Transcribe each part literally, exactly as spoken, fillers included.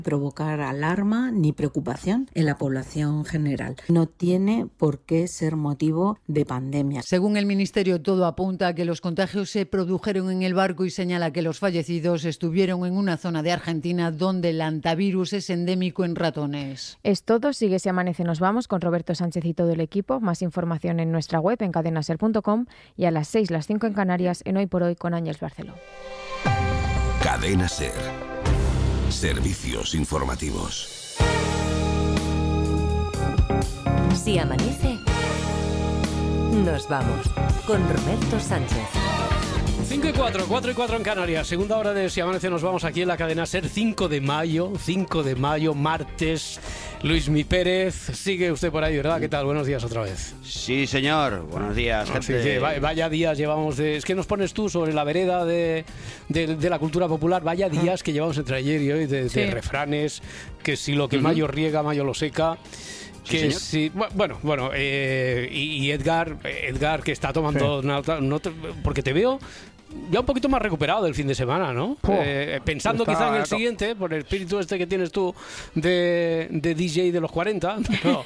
provocar alarma ni preocupación en la población general. No tiene por qué ser motivo de pandemia. Según el Ministerio, todo apunta a que los contagios se produjeron en el barco y señala que los fallecidos estuvieron en una zona de Argentina donde el hantavirus es endémico en ratones. Es todo. Sigue Si Amanece Nos Vamos con Roberto Sánchez y todo el equipo. Más información en nuestra web en cadena ser punto com y a las seis, las cinco en Canarias, en Hoy por Hoy con Ángeles Barceló. Cadena Ser. Servicios informativos. Si amanece, nos vamos con Roberto Sánchez. cinco y cuatro, cuatro y cuatro en Canarias. Segunda hora de Si Amanece nos vamos aquí en la cadena SER. cinco de mayo, cinco de mayo, martes. Luismi Pérez, sigue usted por ahí, ¿verdad? ¿Qué tal? Buenos días otra vez. Sí, señor. Buenos días, gente. Así que vaya días llevamos de... Es que nos pones tú sobre la vereda de, de, de la cultura popular. Vaya días que llevamos entre ayer y hoy de, sí. de refranes. Que si lo que uh-huh. mayo riega, mayo lo seca. Que sí, sí, bueno, bueno, eh, y, y Edgar, Edgar que está tomando sí. nota, nota, porque te veo ya un poquito más recuperado del fin de semana, ¿no? Oh, eh, pensando quizá en el siguiente, por el espíritu este que tienes tú de, de D J de los cuarenta. No.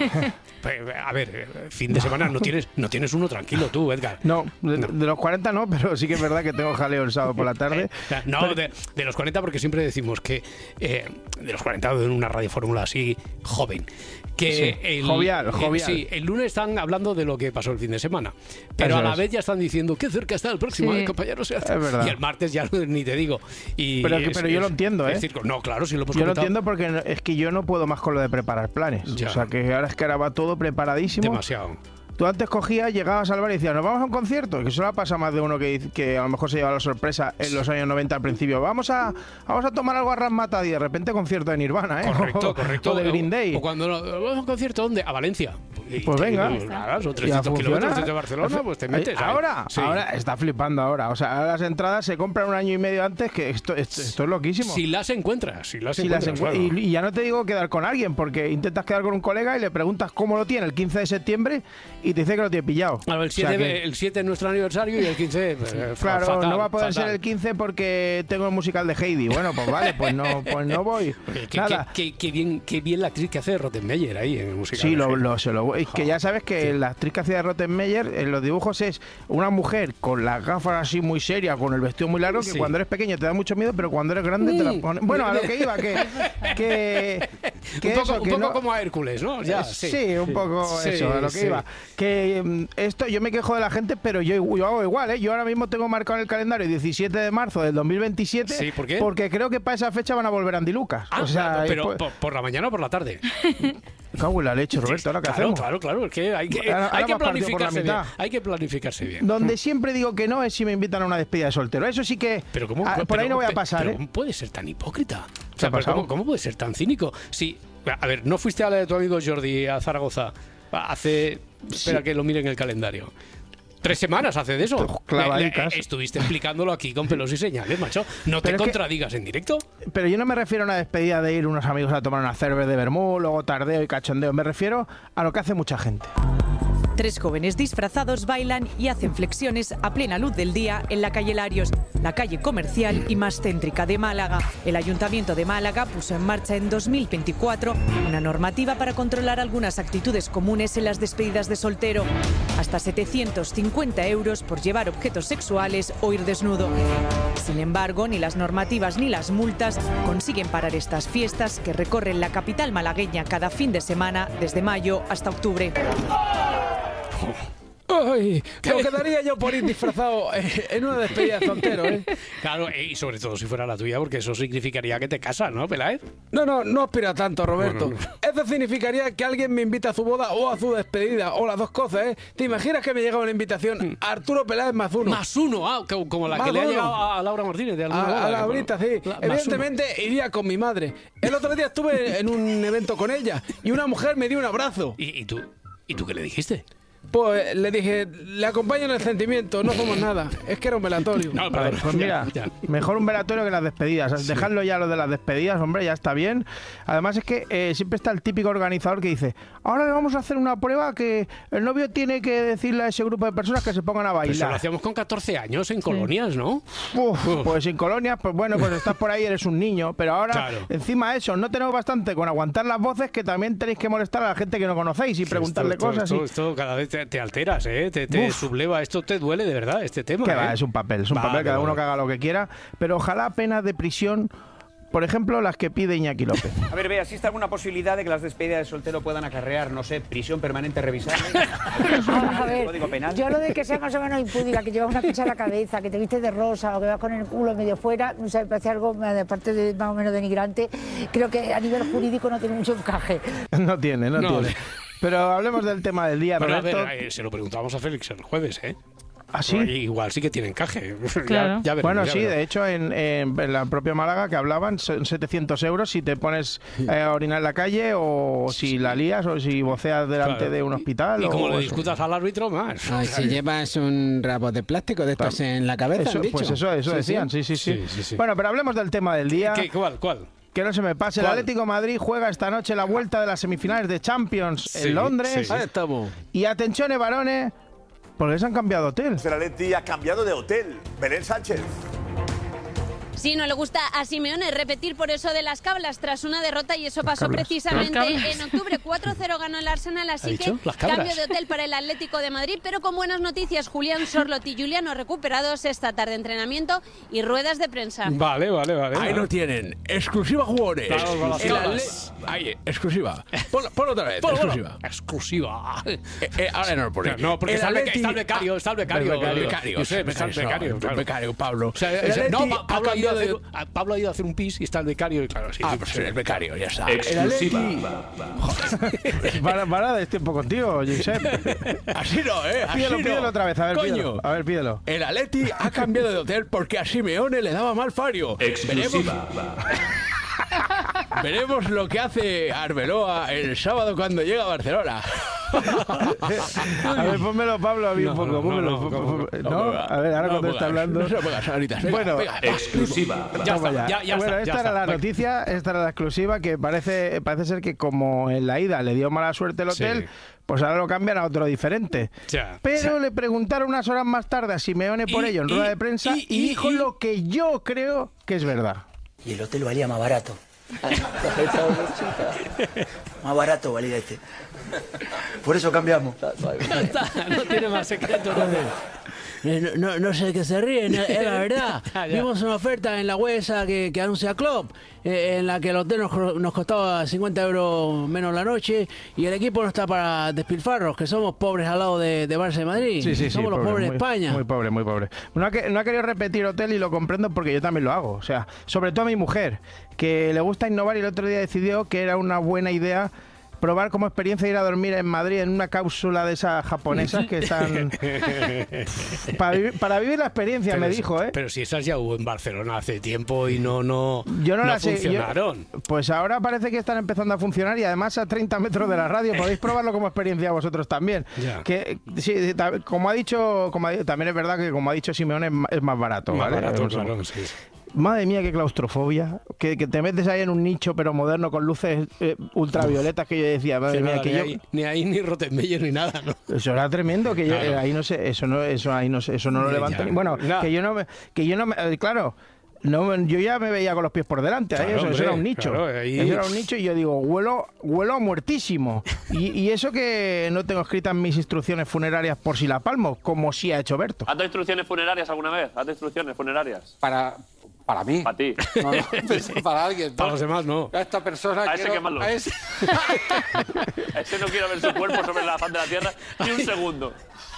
A ver, fin de semana no tienes no tienes uno tranquilo tú, Edgar. No, de, no. de los cuarenta no, pero sí que es verdad que tengo jaleo el sábado por la tarde. No, pero... de, de los cuarenta porque siempre decimos que eh, de los cuarenta en una radiofórmula así joven. Que sí, el, jovial, jovial. El, sí, el lunes están hablando de lo que pasó el fin de semana, pero Eso a la es. vez ya están diciendo qué cerca está el próximo, sí. eh, compañeros. Es verdad. Y el martes ya ni te digo. Y pero es, pero yo es, lo entiendo, ¿eh? Es decir, no, claro, si lo hemos Yo comentado. lo entiendo porque es que yo no puedo más con lo de preparar planes. Ya. O sea, que ahora es que ahora va todo preparadísimo. Demasiado. Tú antes cogías, llegabas al bar y decías, nos vamos a un concierto, que eso le pasa más de uno que, que a lo mejor se lleva la sorpresa en los años noventa al principio. Vamos a vamos a tomar algo a Razzmatazz y de repente concierto de Nirvana, ¿eh? Correcto, o, correcto. O de Green Day. O, o cuando no, vamos a un concierto, ¿dónde? A Valencia. Y, pues venga. Y, nada, son trescientos kilómetros desde Barcelona, pues te metes. Ahora, sí. ahora está flipando ahora. O sea, las entradas se compran un año y medio antes, que esto, esto, esto es loquísimo. Si las encuentras, si las si encuentras. Las encu- claro. y, y ya no te digo quedar con alguien, porque intentas quedar con un colega y le preguntas cómo lo tiene el quince de septiembre y te dice que lo tiene pillado. Claro, el siete, o sea que, el siete es nuestro aniversario y el quince eh, claro, fatal, no va a poder fatal. ser el quince porque tengo el musical de Heidi. Bueno, pues vale, pues no, pues no voy. Qué, Nada. Qué, qué, qué, bien, qué bien la actriz que hace Rottenmeier ahí en el musical. Sí, de lo, Heidi. lo, se lo, es que ya sabes que sí. la actriz que hacía de Rottenmeier en los dibujos es una mujer con las gafas así muy serias, con el vestido muy largo, que sí. cuando eres pequeño te da mucho miedo, pero cuando eres grande mm. te la pones. Bueno, a lo que iba, que. que, que un poco, eso, un que poco no, como a Hércules, ¿no? Ya, sí, sí, un poco sí, eso, a lo que sí. iba. Que um, esto, yo me quejo de la gente, pero yo, yo hago igual, ¿eh? Yo ahora mismo tengo marcado en el calendario diecisiete de marzo del dos mil veintisiete. Sí, ¿por qué? Porque creo que para esa fecha van a volver Andy Lucas. Ah, o sea, pero pues, por, por la mañana o por la tarde. Me cago en la leche, Roberto, ¿ahora qué claro, hacemos? Claro, claro, es que hay que, ahora, hay ahora que planificarse bien. Hay que planificarse bien. Donde siempre digo que no es si me invitan a una despedida de soltero. Eso sí que pero cómo, a, por pero, ahí no voy a pasar, pero, ¿eh? ¿Cómo puede ser tan hipócrita? O sea, ¿cómo, ¿cómo puede ser tan cínico? Si, a ver, ¿no fuiste a la de tu amigo Jordi a Zaragoza hace... Espera sí. que lo mire en el calendario. Tres semanas hace de eso. Le, le, estuviste explicándolo aquí con pelos y señales, macho. No te contradigas que, en directo. Pero yo no me refiero a una despedida de ir unos amigos a tomar una cerveza de vermú, luego tardeo y cachondeo. Me refiero a lo que hace mucha gente. Tres jóvenes disfrazados bailan y hacen flexiones a plena luz del día en la calle Larios, la calle comercial y más céntrica de Málaga. El Ayuntamiento de Málaga puso en marcha en dos mil veinticuatro una normativa para controlar algunas actitudes comunes en las despedidas de soltero. Hasta setecientos cincuenta euros por llevar objetos sexuales o ir desnudo. Sin embargo, ni las normativas ni las multas consiguen parar estas fiestas que recorren la capital malagueña cada fin de semana desde mayo hasta octubre. Ay, me quedaría yo por ir disfrazado en una despedida de soltero, ¿eh? Claro, y sobre todo si fuera la tuya, porque eso significaría que te casas, ¿no, Peláez? No, no, no aspira tanto, Roberto. Bueno, no. Eso significaría que alguien me invita a su boda o a su despedida, o las dos cosas, ¿eh? ¿Te imaginas que me llega una invitación a Arturo Peláez más uno? Más uno, ah, como la más que uno. le ha llegado a Laura Martínez. De a, boda, a la ahorita, sí. La, Evidentemente iría con mi madre. El otro día estuve en un evento con ella y una mujer me dio un abrazo. ¿Y, y tú? ¿Y tú qué le dijiste? Pues le dije, le acompaño en el sentimiento, no somos nada. Es que era un velatorio. No, Vale, perdón. pues mira, Ya, ya. mejor un velatorio que las despedidas. Sí. Dejadlo ya lo de las despedidas, hombre, ya está bien. Además es que eh, siempre está el típico organizador que dice, ahora le vamos a hacer una prueba que el novio tiene que decirle a ese grupo de personas que se pongan a Pero eso lo bailar. hacíamos con catorce años en colonias, ¿no? Uf, pues en colonias, pues bueno, pues estás por ahí, eres un niño, pero ahora, Claro. encima de eso, no tenemos bastante con aguantar las voces que también tenéis que molestar a la gente que no conocéis y preguntarle Esto- esto- cosas. Esto, y... esto cada vez te, te alteras, ¿eh? Te, te Uf. subleva. Esto te duele de verdad, este tema. Que ¿eh? va, es un papel, es un Vale, papel, cada vale. uno que haga lo que quiera, pero ojalá penas de prisión, por ejemplo, las que pide Iñaki López. A ver, vea, ¿existe alguna posibilidad de que las despedidas de soltero puedan acarrear, no sé, prisión permanente revisable? A ver, Código penal. yo lo de que sea más o menos impúdica, que llevas una pincha a la cabeza, que te vistes de rosa o que vas con el culo medio fuera, no sé, me parece algo, de parte de más o menos denigrante, creo que a nivel jurídico no tiene mucho encaje. No tiene, no, No. tiene. Pero hablemos del tema del día, Pero a Roberto. ver, eh, se lo preguntábamos a Félix el jueves, ¿eh? ¿Ah, sí? Igual sí que tiene encaje. Claro. Ya- ya veremos, Bueno, ya sí, veremos. de hecho, en, en- en la propia Málaga que hablaban, son setecientos euros si te pones eh, a orinar en la calle o si la lías o si voceas delante Claro. de un hospital. Y o como le eso. discutas al árbitro, más. Ay, si llevas un rabo de plástico de estos en la cabeza, Eso, han dicho. pues eso, eso Sí, decían, sí sí sí. Sí, sí, sí. Bueno, pero hablemos del tema del día. ¿Qué, ¿Cuál? ¿Cuál? Que no se me pase. El ¿Cuál? Atlético de Madrid juega esta noche la vuelta de las semifinales de Champions Sí, en Londres. sí. Ahí estamos. Y atención, varones, porque se han cambiado de hotel. El Atleti ha cambiado de hotel. Belén Sánchez. Sí, no le gusta a Simeone repetir por eso de las cablas tras una derrota y eso pasó cablas. precisamente ¿Las cablas? en octubre. cuatro cero ganó el Arsenal, ¿Ha así dicho? que ¿Las cabras? cambio de hotel para el Atlético de Madrid, pero con buenas noticias. Julián Sorloth y Juliano recuperados esta tarde, entrenamiento y ruedas de prensa. Vale, vale, vale. Ahí lo tienen. Exclusiva jugadores. Claro, con las El cabras. Atle- Ahí, exclusiva. Ponlo, ponlo otra vez. Ponlo, ponlo. exclusiva. Exclusiva. Eh, eh, ahora no lo pone. No, porque El está el, beca- Atleti- está el becario, está el becario. El becario. Becario, Josep, está el eso, becario, el claro. becario, Pablo. O sea, El ese- no, Atleti Pa- Pablo, ha ha ido a cambiado hacer, a- Pablo ha ido a hacer un pis y está el becario, y claro, sí. Ah, sí, pues sí. el becario, ya está. Exclusiva. El Atleti... Para, para de tiempo contigo, Josep. Así no, ¿eh? Así Pídelo, no. pídelo otra vez, a ver, Coño. pídelo. A ver, pídelo. El Atleti ha cambiado de hotel porque a Simeone le daba mal fario. Exclusiva. Veremos, veremos lo que hace Arbeloa el sábado cuando llega a Barcelona. A ver, pónmelo, Pablo, a mí un No, poco. no, pónmelo. no, no, ¿no? no, ¿No? A ver, ahora No cuando lo está pongas, hablando. No se lo pongas, ahorita. Venga, Bueno, venga, Exclusiva. Ya Toma está, ya, ya bueno, está, esta ya era está. la Venga. noticia, esta era la exclusiva, que parece, parece ser que como en la ida le dio mala suerte el hotel, Sí. pues ahora lo cambian a otro diferente. Ya. Pero le preguntaron unas horas más tarde a Simeone por Y- ello en y- rueda de prensa y, y- y- dijo y- lo que yo creo que es verdad. Y el hotel valía más barato. Más barato valía este. Por eso cambiamos. Ya está, no tiene más secreto. No, no, no sé de qué se ríen, es la verdad. Ya, ya. Vimos una oferta en la web esa que, que anuncia Klopp, eh, en la que el hotel nos, co- nos costaba cincuenta euros menos la noche y el equipo no está para despilfarros, que somos pobres al lado de, de Barça de Madrid. Sí, sí, sí, somos los pobre, pobres de muy- España. Muy pobre, muy pobre. No ha, que- no ha querido repetir hotel y lo comprendo porque yo también lo hago. O sea, sobre todo a mi mujer, que le gusta innovar y el otro día decidió que era una buena idea probar como experiencia ir a dormir en Madrid en una cápsula de esas japonesas que están... para, vivir, para vivir la experiencia, Pero me si- dijo, ¿eh? Pero si esas ya hubo en Barcelona hace tiempo y no, no, Yo no, no las sé, yo- funcionaron. pues ahora parece que están empezando a funcionar y además a treinta metros de la radio. Podéis probarlo como experiencia vosotros también. Ya. Que sí, ta- como ha dicho, como ha di- también es verdad que como ha dicho Simeone es ma- es más barato. Más ¿vale? barato, No sé. claro, sí. Madre mía, qué claustrofobia. Que, que te metes ahí en un nicho pero moderno con luces eh, ultravioletas que yo decía, madre Que mía, nada, que ni, yo... ahí, ni ahí ni Rottenmeier ni nada, ¿no? Eso era tremendo, que yo Claro. eh, ahí no sé, eso no, eso ahí no sé, eso no lo Ya, levanto ya. ni. Bueno, Nada. que yo no me, que yo no me, eh, claro. No, yo ya me veía con los pies por delante, ¿eh? Claro, eso, eso hombre, era un nicho. claro, ahí- Eso era un nicho y yo digo, huelo, huelo a muertísimo. Y, y eso que no tengo escritas mis instrucciones funerarias por si la palmo, como sí ha hecho Berto. ¿Has dado instrucciones funerarias alguna vez? ¿Has dado instrucciones funerarias? Para, para mí. Para ti. No, no, pensé para alguien. Para los demás no. A esta persona A ese quiero- quemarlo. a ese- A ese no quiero ver su cuerpo sobre la faz de la tierra ni un segundo.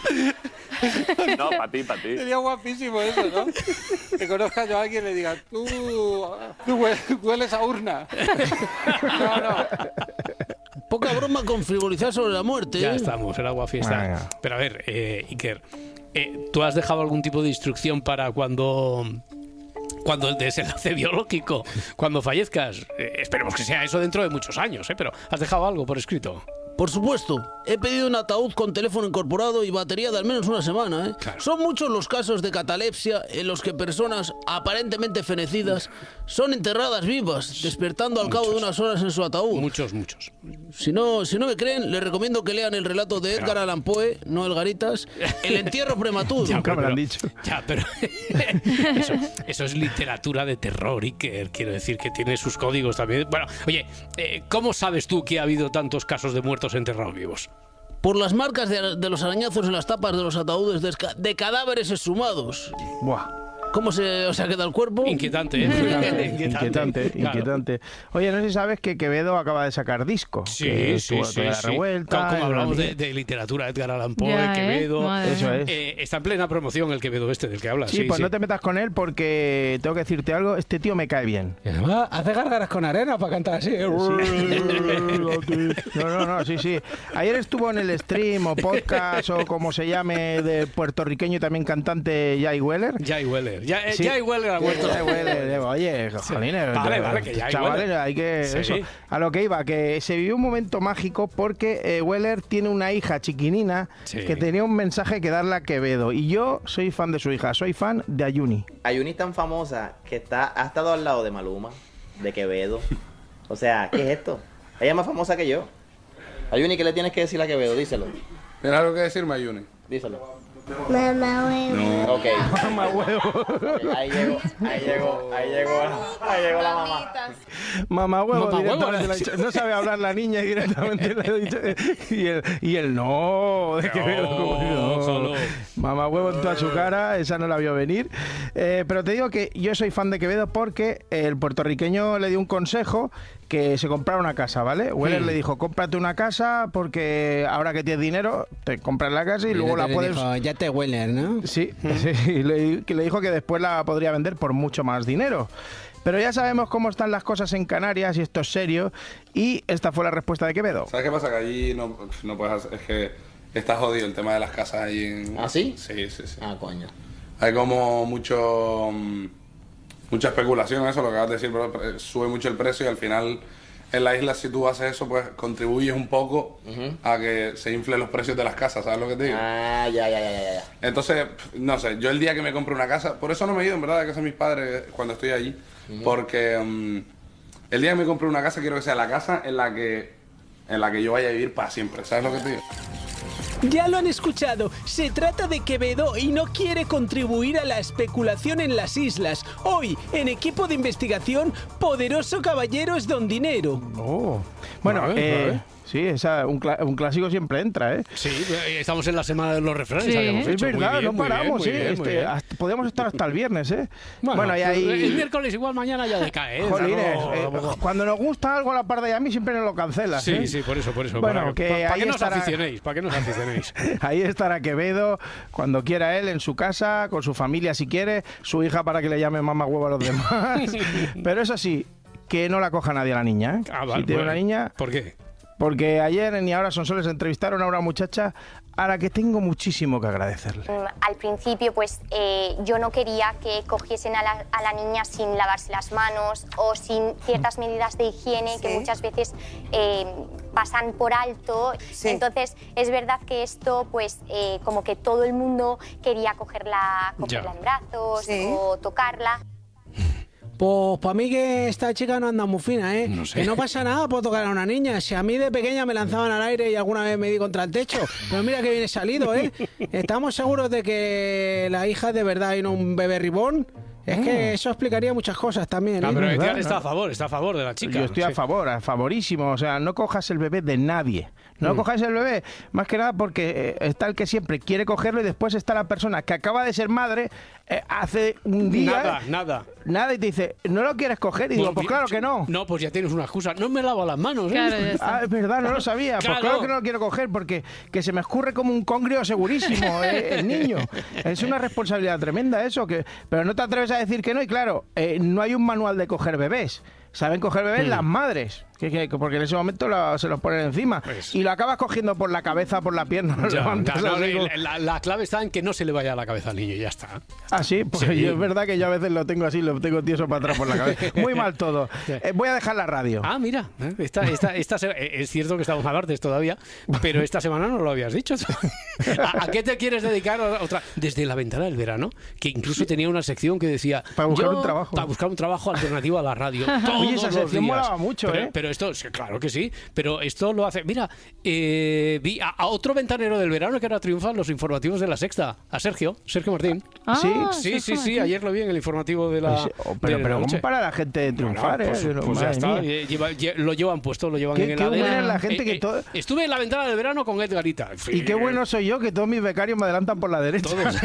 No, para ti, para ti. Sería guapísimo eso, ¿no? Que conozca yo a alguien y le diga, tú, tú hue- hueles a urna. No, no. Poca broma con frivolizar sobre la muerte. Ya ¿eh? estamos, el agua fiesta. Venga. Pero a ver, eh, Iker, eh, ¿tú has dejado algún tipo de instrucción para cuando... Cuando el desenlace biológico, cuando fallezcas? Eh, esperemos que sea eso dentro de muchos años, ¿eh? Pero ¿has dejado algo por escrito? Por supuesto, he pedido un ataúd con teléfono incorporado y batería de al menos una semana, ¿eh? Claro. Son muchos los casos de catalepsia en los que personas aparentemente fenecidas son enterradas vivas, despertando al muchos. cabo de unas horas en su ataúd. Muchos, muchos. Si no, si no me creen, les recomiendo que lean el relato de Edgar claro. Allan Poe, no el Garitas, El entierro prematuro. Ya, pero, me lo han dicho. Ya, pero eso, eso es literatura de terror, Iker. Quiero decir que tiene sus códigos también. Bueno, oye, eh, ¿cómo sabes tú que ha habido tantos casos de muertos enterrados vivos? Por las marcas de, de los arañazos en las tapas de los ataúdes de, de cadáveres exhumados. Buah. ¿Cómo se o sea, queda el cuerpo? Inquietante, ¿eh? Inquietante, inquietante, claro. inquietante. Oye, no sé si sabes que Quevedo acaba de sacar disco. Sí, sí, sí. La sí. revuelta. Como hablamos de, de literatura, Edgar Allan Poe, ya, Quevedo. ¿eh? Eso es. Eh, está en plena promoción el Quevedo este del que hablas. Sí, sí, pues sí. no te metas con él porque tengo que decirte algo. Este tío me cae bien. Y además, hace gárgaras con arena para cantar así. Sí. No, no, no, sí, sí. Ayer estuvo en el stream o podcast o como se llame del puertorriqueño y también cantante Jay Weller. Jay Weller. Ya, eh, sí. Jay Weller ha muerto. Jay Weller. Oye, jolines. Sí. Vale, vale, que ya hay chavales, Weller. hay que... Sí. Eso. A lo que iba, que se vivió un momento mágico porque eh, Weller tiene una hija chiquinina sí. que tenía un mensaje que darle a Quevedo. Y yo soy fan de su hija, soy fan de Ayuni. Ayuni es tan famosa que está, ha estado al lado de Maluma, de Quevedo. O sea, ¿qué es esto? Ella es más famosa que yo. Ayuni, ¿qué le tienes que decir a Quevedo? Díselo. ¿Tienes algo que decirme, Ayuni? Díselo. Mamá huevo. No. Ok. Mamá huevo. Okay, ahí llegó, ahí llegó, ahí llegó, ahí llegó la mamá. Mamá huevo, mamá directamente huevo. Le ha dicho, no sabe hablar la niña y directamente le ha dicho. Y el, y el no, de Quevedo, no, no. Mamá huevo en toda su cara, esa no la vio venir. Eh, pero te digo que yo soy fan de Quevedo porque el puertorriqueño le dio un consejo que se comprara una casa, ¿vale? Weller hmm. le dijo, cómprate una casa porque ahora que tienes dinero, te compras la casa y, y luego la puedes... Dijo, ya te Weller, ¿no? Sí, hmm. sí. Y le, que le dijo que después la podría vender por mucho más dinero. Pero ya sabemos cómo están las cosas en Canarias y esto es serio. Y esta fue la respuesta de Quevedo. ¿Sabes qué pasa? Que allí no, no puedes hacer... Es que está jodido el tema de las casas ahí en... ¿Ah, sí? Sí, sí, sí. Ah, coño. Hay como mucho... mucha especulación, eso lo que acabas de decir, pero sube mucho el precio y al final en la isla si tú haces eso pues contribuyes un poco uh-huh. a que se inflen los precios de las casas, ¿sabes lo que te digo? Ah, ya, ya, ya, ya, ya. Entonces, no sé, yo el día que me compre una casa, por eso no me he ido en verdad de casa de mis padres cuando estoy allí, uh-huh. porque um, el día que me compre una casa quiero que sea la casa en la que, en la que yo vaya a vivir para siempre, ¿sabes lo que te digo? Ya lo han escuchado, se trata de Quevedo y no quiere contribuir a la especulación en las islas. Hoy, en equipo de investigación, Poderoso Caballero es Don Dinero. Oh. Bueno, vale, eh, vale. Sí, esa, un, cl- un clásico siempre entra, ¿eh? Sí, estamos en la semana de los refranes. Sí. Habíamos Es hecho. verdad, Muy bien, no paramos, muy sí. bien, Este, hasta, podemos estar hasta el viernes, ¿eh? Bueno, bueno y ahí... el miércoles igual mañana ya decae, ¿eh? Jolines, no, eh, no, no. cuando nos gusta algo a la parda y a mí siempre nos lo cancelas, Sí, ¿eh? sí, por eso, por eso. Bueno, para que para ahí que nos estará... aficionéis, para que nos aficionéis. Ahí estará Quevedo cuando quiera él en su casa, con su familia si quiere, su hija para que le llame mamá huevo a los demás. Pero eso sí, que no la coja nadie a la niña, ¿eh? Ah, vale, si tiene bueno. una niña... ¿Por qué? Porque ayer ni ahora son soles entrevistaron a una muchacha a la que tengo muchísimo que agradecerle. Al principio, pues eh, yo no quería que cogiesen a la, a la niña sin lavarse las manos o sin ciertas medidas de higiene sí. que muchas veces eh, pasan por alto. Sí. Entonces, es verdad que esto, pues, eh, como que todo el mundo quería cogerla, cogerla en brazos sí. o tocarla. Pues para mí que esta chica no anda muy fina, ¿eh? No sé. Que no pasa nada por tocar a una niña. Si a mí de pequeña me lanzaban al aire y alguna vez me di contra el techo. Pero mira que viene salido, ¿eh? ¿Estamos seguros de que la hija es de verdad y no un bebé ribón? Es que eso explicaría muchas cosas también, ¿eh? No, pero Etienne está a favor, está a favor de la chica. Yo estoy sí. a favor, a favorísimo. O sea, no cojas el bebé de nadie. No mm. cojáis el bebé, más que nada porque eh, está el que siempre quiere cogerlo y después está la persona que acaba de ser madre eh, hace un día... Nada, nada. Nada y te dice, ¿no lo quieres coger? Y digo, pues claro que no. No, pues ya tienes una excusa. No me lavo las manos, ¿eh? Claro, ya está. Ah, es verdad, no lo sabía. Claro. Pues claro que no lo quiero coger porque que se me escurre como un congrio segurísimo eh, el niño. Es una responsabilidad tremenda eso, que pero no te atreves a decir que no y claro, eh, no hay un manual de coger bebés. Saben coger bebés mm. las madres. Que, que, porque en ese momento lo, se los ponen encima. Pues. Y lo acabas cogiendo por la cabeza, por la pierna. Ya, levantas, no, no, la, la clave está en que no se le vaya a la cabeza al niño y ya está. Ah, sí, pues sí. Yo, es verdad que yo a veces lo tengo así, lo tengo tieso para atrás por la cabeza. Muy mal todo. Eh, voy a dejar la radio. Ah, mira, esta, esta, esta, esta, es cierto que estamos a martes todavía, pero esta semana no lo habías dicho. ¿A, ¿A qué te quieres dedicar otra? Desde la ventana del verano, que incluso tenía una sección que decía... Para buscar yo, un trabajo. Para buscar un trabajo alternativo a la radio. Todos Oye, esa sección molaba mucho, pero, ¿eh? Pero esto, claro que sí, pero esto lo hace... Mira, eh, vi a, a otro ventanero del verano que ahora triunfan los informativos de La Sexta, a Sergio, Sergio Martín. Ah, sí, sí, sí, sí, ayer lo vi en el informativo de la pues, oh, Pero, de pero la ¿cómo para la gente de triunfar? Bueno, pues, eh? pues ya está, lleva, lleva, lo llevan puesto, lo llevan qué, en el qué buena heladera. es la gente eh, que eh, todo... Estuve en la ventana del verano con Edgarita. Y qué bueno soy yo que todos mis becarios me adelantan por la derecha. Todos.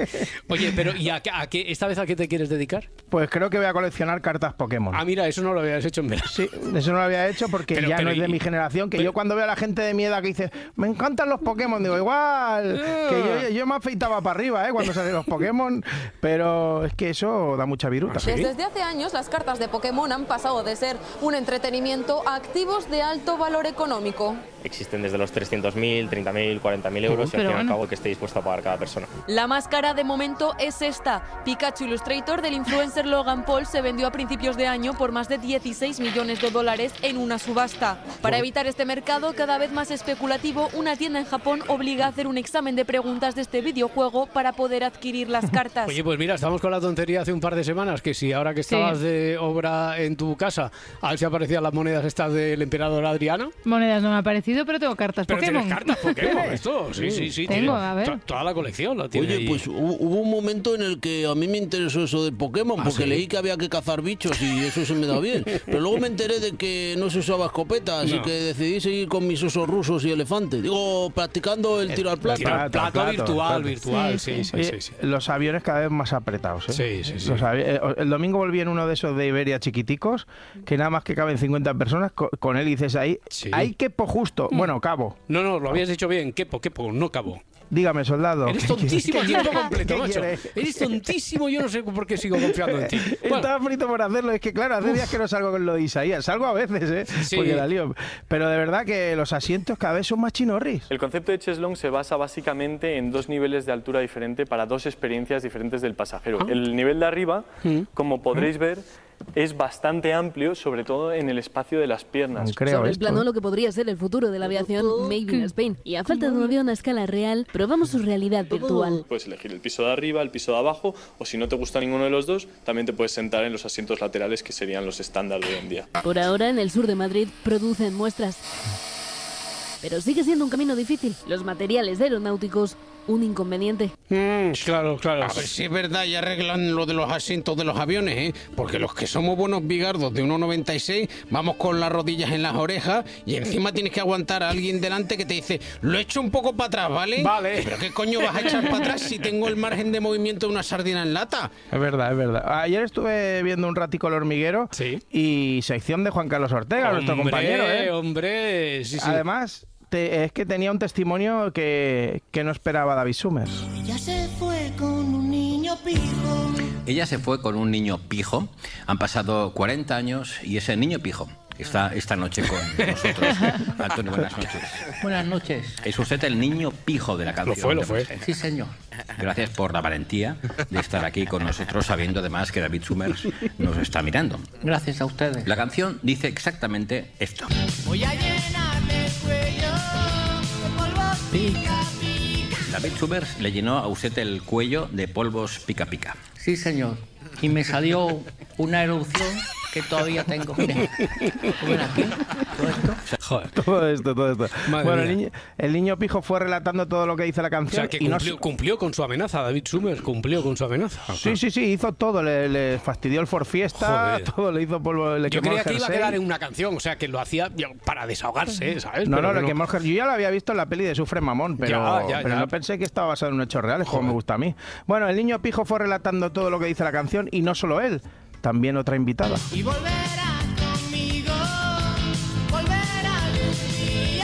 Oye, pero ¿y a, a qué, esta vez a qué te quieres dedicar? Pues creo que voy a coleccionar cartas Pokémon. Ah, mira, eso no lo habías hecho en verano. Sí, eso no lo había hecho porque pero, ya pero, no es de y, mi generación. Que pero, yo cuando veo a la gente de mi edad que dice, me encantan los Pokémon, digo, igual, uh, que yo, yo me afeitaba para arriba, ¿eh? Cuando salían los Pokémon, pero es que eso da mucha viruta. ¿Sí? Desde hace años las cartas de Pokémon han pasado de ser un entretenimiento a activos de alto valor económico. Existen desde los trescientos mil, treinta mil, cuarenta mil euros uh, y al fin y al cabo que esté dispuesto a pagar cada persona. La más cara de momento es esta. Pikachu Illustrator del influencer Logan Paul se vendió a principios de año por más de dieciséis millones de dólares en una subasta. Para evitar este mercado cada vez más especulativo, una tienda en Japón obliga a hacer un examen de preguntas de este videojuego para poder adquirir las cartas. Oye, pues mira, estamos con la tontería hace un par de semanas que si ahora que estabas sí. de obra en tu casa, a ver si aparecían las monedas estas del emperador Adriano. Monedas no me ha aparecido, pero tengo cartas pero Pokémon. ¿Tienes cartas Pokémon? Esto, sí, sí, sí. Tengo, a ver. Toda la colección la tiene. Oye, ahí. pues hubo un momento en el que a mí me interesó eso del Pokémon, ¿Ah, porque sí? leí que había que cazar bichos y eso se me da bien. Pero luego me enteré de que no se usaba escopeta, así no. que decidí seguir con mis osos rusos y elefantes. Digo, practicando el, el tiro al plato. Tiro al plato, plato virtual, plato. virtual, sí, sí, sí, sí, sí. Los aviones cada vez más apretados, ¿eh? Sí, sí, sí. Los el domingo volví en uno de esos de Iberia chiquiticos, que nada más que caben cincuenta personas, con, con hélices ahí. Sí. Hay quepo justo, bueno, cabo. No, no, lo habías dicho bien, quepo, quepo, no cabo. Dígame, soldado. Eres tontísimo a tiempo completo, macho. Eres tontísimo, yo no sé por qué sigo confiando en ti. Bueno. Estaba frito por hacerlo. Es que, claro, hace Uf. días que no salgo con lo de Isaías. Salgo a veces, ¿eh? Sí. Porque la lío. Pero de verdad que los asientos cada vez son más chinorris. El concepto de Cheslong se basa básicamente en dos niveles de altura diferente para dos experiencias diferentes del pasajero. Ah. El nivel de arriba, mm. como podréis mm. ver, es bastante amplio, sobre todo en el espacio de las piernas. Creo Sobre esto. el plano lo que podría ser el futuro de la aviación made in Spain. Y a falta de un avión a escala real, probamos su realidad virtual. Puedes elegir el piso de arriba, el piso de abajo, o si no te gusta ninguno de los dos, también te puedes sentar en los asientos laterales, que serían los estándar de hoy en día. Por ahora, en el sur de Madrid, producen muestras. Pero sigue siendo un camino difícil. Los materiales aeronáuticos, un inconveniente. Mm, claro, claro. A ver si es verdad y arreglan lo de los asientos de los aviones, ¿eh? Porque los que somos buenos bigardos de uno noventa y seis vamos con las rodillas en las orejas y encima tienes que aguantar a alguien delante que te dice, lo he hecho un poco para atrás, ¿vale? Vale. ¿Pero qué coño vas a echar para atrás si tengo el margen de movimiento de una sardina en lata? Es verdad, es verdad. Ayer estuve viendo un ratico El Hormiguero. Sí. Y sección de Juan Carlos Ortega, hombre, nuestro compañero, ¿eh? Hombre, sí, sí. Además... Te, es que tenía un testimonio que, que no esperaba David Summers. Ella se fue con un niño pijo. Ella se fue con un niño pijo. Han pasado cuarenta años y ese niño pijo está esta noche con nosotros. Antonio, buenas noches. Buenas noches. Es usted el niño pijo de la canción. Lo fue, lo fue. Sí, señor. Gracias por la valentía de estar aquí con nosotros, sabiendo además que David Summers nos está mirando. Gracias a ustedes. La canción dice exactamente esto. Voy a llenarme el cuello de polvos pica pica. David Summers le llenó a usted el cuello de polvos pica pica. Sí, señor. Y me salió una erupción que todavía tengo. Mira, ven aquí, todo esto. Joder. Todo esto, todo esto. Madre bueno, mía. el niño, el niño pijo fue relatando todo lo que dice la canción. O sea, que y cumplió, no... cumplió con su amenaza, David Summers cumplió con su amenaza. Sí, sí, sí, hizo todo. Le, le fastidió el For Fiesta, Joder. todo, le hizo polvo. Le Yo creía que iba a quedar en una canción, o sea, que lo hacía para desahogarse, ¿sabes? No, pero no, no. Que Morger, yo ya lo había visto en la peli de Sufre Mamón, pero, ya, ya, pero ya. no pensé que estaba basado en hechos reales, Joder. como me gusta a mí. Bueno, el niño pijo fue relatando todo lo que dice la canción y no solo él, también otra invitada. Y volverás conmigo, volverás un día.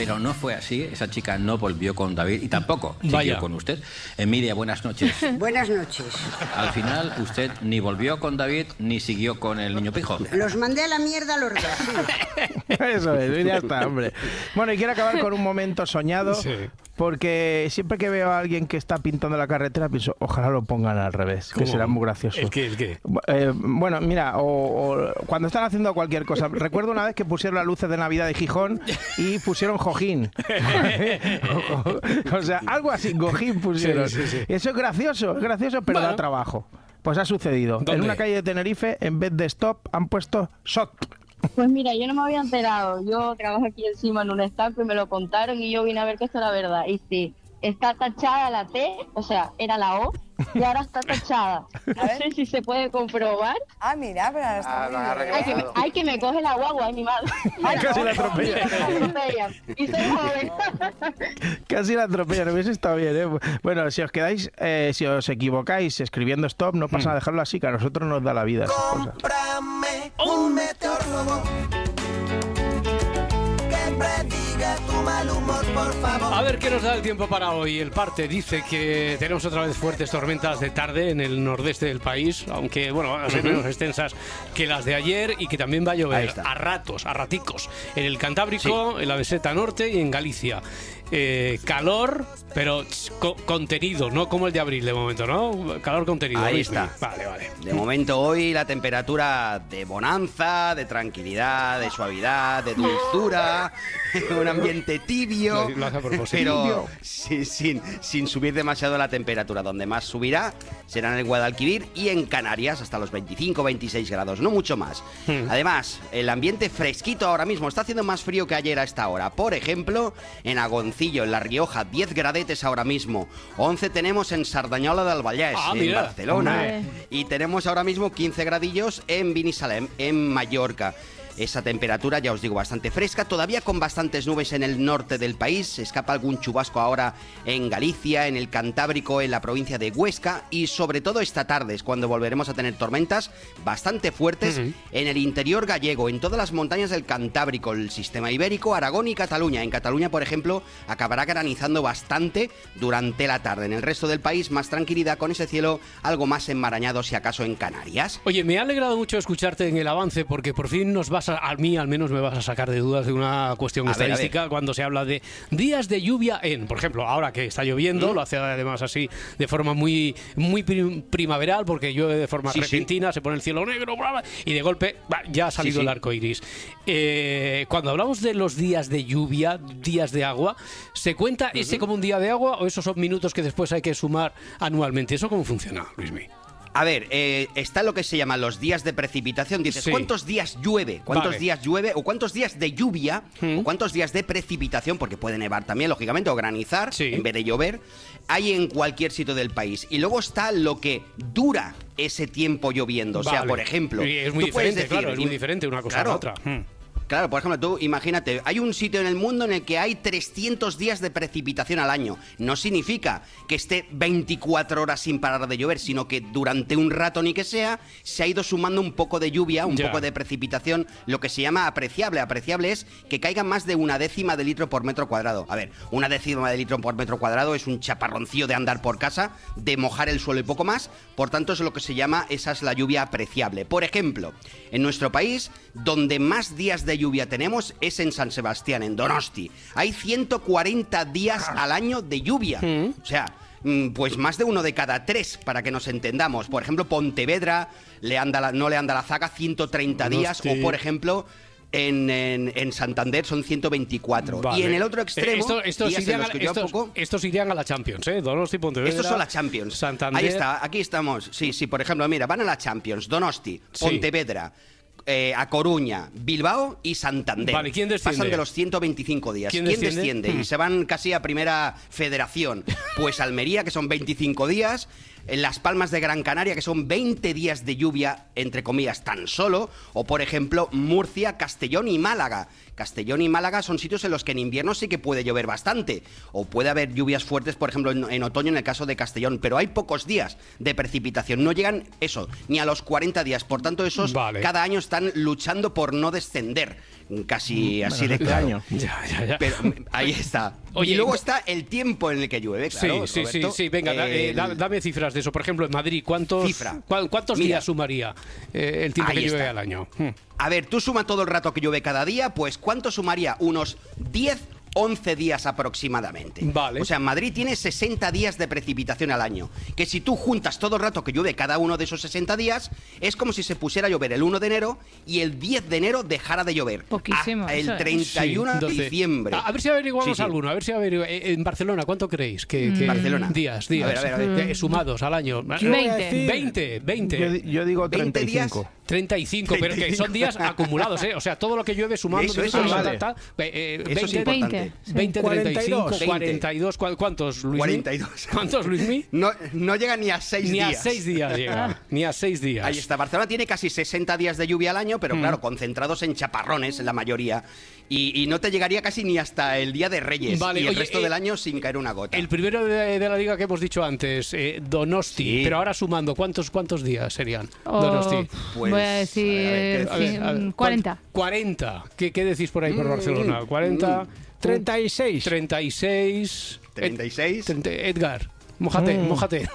Pero no fue así, esa chica no volvió con David y tampoco siguió Vaya. con usted. Emilia, buenas noches. Buenas noches. Al final, usted ni volvió con David ni siguió con el niño pijo. Los mandé a la mierda a los dos. Sí. Eso es, ya está, hombre. Bueno, y quiero acabar con un momento soñado, Sí. porque siempre que veo a alguien que está pintando la carretera, pienso, ojalá lo pongan al revés, que ¿Cómo? será muy gracioso. ¿El qué? ¿El qué? Eh, bueno, mira, o, o cuando están haciendo cualquier cosa. Recuerdo una vez que pusieron las luces de Navidad de Gijón y pusieron Jojín. O sea, algo así, Gojín pusieron. Sí, sí, sí. Eso es gracioso, es gracioso, pero Bueno. da trabajo. Pues ha sucedido. ¿Dónde? En una calle de Tenerife, en vez de stop, han puesto shot. Pues mira, yo no me había enterado. Yo trabajo aquí encima en un estanco y me lo contaron y yo vine a ver que esto era verdad. Y sí, está tachada la T, o sea, era la O, y ahora está tachada. No sé si se puede comprobar. Ah, mira, pero ahora está Ah, muy lo han bien. Ay, que me, ay, que me coge la guagua, ay, mi madre. Ay, Casi no, la atropella. Y soy joven. Casi la atropellan, hubiese estado bien, ¿eh? Bueno, si os quedáis, eh, si os equivocáis escribiendo stop, no pasa nada, dejarlo así, que a nosotros nos da la vida esas cosas. Cómprame un meteorólogo que prediga tu mal humor, por favor. A ver qué nos da el tiempo para hoy. El parte dice que tenemos otra vez fuertes tormentas de tarde en el nordeste del país, aunque bueno, van a ser menos extensas que las de ayer, y que también va a Ahí llover está. a ratos, a raticos, en el Cantábrico, en la meseta norte y en Galicia. Eh, calor, pero ch, co- contenido, no como el de abril de momento, ¿no? Calor contenido. Ahí Luismi. está. Vale, vale. De momento hoy la temperatura de bonanza, de tranquilidad, de suavidad, de dulzura, un ambiente tibio, Lo- lo hace a propósito. pero Tibio. sin, sin, sin subir demasiado la temperatura. Donde más subirá será en el Guadalquivir y en Canarias, hasta los veinticinco veintiséis grados, no mucho más. Hmm. Además, el ambiente fresquito ahora mismo, está haciendo más frío que ayer a esta hora. Por ejemplo, en Agoncillo, en La Rioja, diez gradetes ahora mismo. once tenemos en Sardañola del Vallès, Ah, en mira. Barcelona. Hombre. Y tenemos ahora mismo quince gradillos en Binissalem, en Mallorca. Esa temperatura, ya os digo, bastante fresca, todavía con bastantes nubes en el norte del país. Se escapa algún chubasco ahora en Galicia, en el Cantábrico, en la provincia de Huesca, y sobre todo esta tarde es cuando volveremos a tener tormentas bastante fuertes Ujú. en el interior gallego, en todas las montañas del Cantábrico, el sistema ibérico, Aragón y Cataluña. En Cataluña, por ejemplo, acabará granizando bastante durante la tarde. En el resto del país, más tranquilidad con ese cielo algo más enmarañado, si acaso en Canarias. Oye, me ha alegrado mucho escucharte en el avance, porque por fin nos vas a, a mí al menos me vas a sacar de dudas de una cuestión A ver, a ver. estadística cuando se habla de días de lluvia en, por ejemplo, ahora que está lloviendo, ¿Mm? lo hace además así de forma muy muy prim- primaveral, porque llueve de forma Sí, sí. repentina, se pone el cielo negro, bla, bla, y de golpe bah, ya ha salido Sí, sí. el arco iris. Eh, cuando hablamos de los días de lluvia, días de agua, ¿se cuenta ese como un día de agua o esos son minutos que después hay que sumar anualmente? ¿Eso cómo funciona, Luismi? A ver, eh, está lo que se llama los días de precipitación. Dices, Sí. ¿cuántos días llueve? ¿Cuántos Vale. días llueve? ¿O cuántos días de lluvia? ¿O cuántos días de precipitación? Porque puede nevar también, lógicamente, o granizar en vez de llover. Hay en cualquier sitio del país. Y luego está lo que dura ese tiempo lloviendo. O sea, Vale. por ejemplo... Y es muy tú puedes diferente, decir, claro, es muy im- diferente una cosa claro, a la otra. Hmm. Claro, por ejemplo, tú imagínate, hay un sitio en el mundo en el que hay trescientos días de precipitación al año. No significa que esté veinticuatro horas sin parar de llover, sino que durante un rato ni que sea, se ha ido sumando un poco de lluvia, un Ya. poco de precipitación, lo que se llama apreciable. Apreciable es que caiga más de una décima de litro por metro cuadrado. A ver, una décima de litro por metro cuadrado es un chaparroncillo de andar por casa, de mojar el suelo y poco más. Por tanto, es lo que se llama, esa es la lluvia apreciable. Por ejemplo, en nuestro país, donde más días de lluvia tenemos es en San Sebastián, en Donosti. Hay ciento cuarenta días al año de lluvia. O sea, mm, pues más de uno de cada tres, para que nos entendamos. Por ejemplo, Pontevedra le anda la- no le anda la zaga ciento treinta días. Donosti. O, por ejemplo... En, en- en Santander son ciento veinticuatro. Vale. Y en el otro Eh, extremo, esto- estos, días en irían los a, que llueve estos- poco, estos irían a la Champions, ¿eh? Donosti, Pontevedra. estos son la Champions. Santander. Ahí está, aquí estamos. Sí, sí, por ejemplo, mira, van a la Champions, Donosti, Sí. Pontevedra, eh, A Coruña, Bilbao y Santander. Vale, ¿quién desciende? Pasan de los ciento veinticinco días. ¿Quién ¿Quién, desciende? desciende? Hmm. Y se van casi a primera federación. Pues Almería, que son veinticinco días. En Las Palmas de Gran Canaria, que son veinte días de lluvia, entre comillas, tan solo. O, por ejemplo, Murcia, Castellón y Málaga. Castellón y Málaga son sitios en los que en invierno sí que puede llover bastante. O puede haber lluvias fuertes, por ejemplo, en, en otoño en el caso de Castellón. Pero hay pocos días de precipitación. No llegan, eso, ni a los cuarenta días. Por tanto, esos Vale. cada año están luchando por no descender. casi Mm, así menos de este claro. año. Ya, ya, ya. Pero ahí está. Oye, y luego está el tiempo en el que llueve, claro. sí, sí, sí, Roberto. sí, venga, da- eh, El- da- dame cifras de eso. Por ejemplo, en Madrid, ¿cuántos, Cifra. cua- ¿cuántos Mira. días sumaría eh, el tiempo Ahí que llueve está. al año? Hmm. A ver, tú suma todo el rato que llueve cada día, pues ¿cuánto sumaría? Unos diez, once días aproximadamente. Vale. O sea, Madrid tiene sesenta días de precipitación al año. Que si tú juntas todo el rato que llueve cada uno de esos sesenta días, es como si se pusiera a llover el uno de enero y el diez de enero dejara de llover. Poquísimo, Hasta eso el es. treinta y uno Sí, de doce. diciembre. A, a ver si averiguamos Sí, sí. alguno, a ver si averiguamos. Eh, En Barcelona, ¿cuánto creéis? Que, Mm. que- Barcelona. Días, A días. ver, a ver, a ver. Eh, sumados al año. Yo voy a decir- veinte, veinte. Yo, di- yo digo veinte treinta y cinco. treinta y cinco, pero que son días acumulados, ¿eh? O sea, todo lo que llueve sumando. Eso, minutos, eso, ta, vale. ta, ta, eh, Eso es veinte, importante. veinte, treinta y cinco, veinte. cuarenta y dos. ¿cu- ¿Cuántos, Luis? cuarenta y dos. ¿Cuántos, Luismi? No, no llega ni a seis Ni días. a seis días llega. Ni a seis días. Ahí está. Barcelona tiene casi sesenta días de lluvia al año, pero Mm. claro, concentrados en chaparrones, la mayoría. Y, y no te llegaría casi ni hasta el Día de Reyes. Vale, y el oye, resto eh, del año sin caer una gota. El primero de, de la liga que hemos dicho antes, eh, Donosti. Sí. Pero ahora sumando, ¿cuántos, cuántos días serían? Oh, Donosti. Pues, voy a decir a ver, A ver, cien- a ver, cuarenta. cuarenta. ¿Qué, qué decís por ahí por Mm, Barcelona? cuarenta. treinta y seis. treinta y seis. treinta y seis. Ed- Edgar, mójate, Mm. mójate.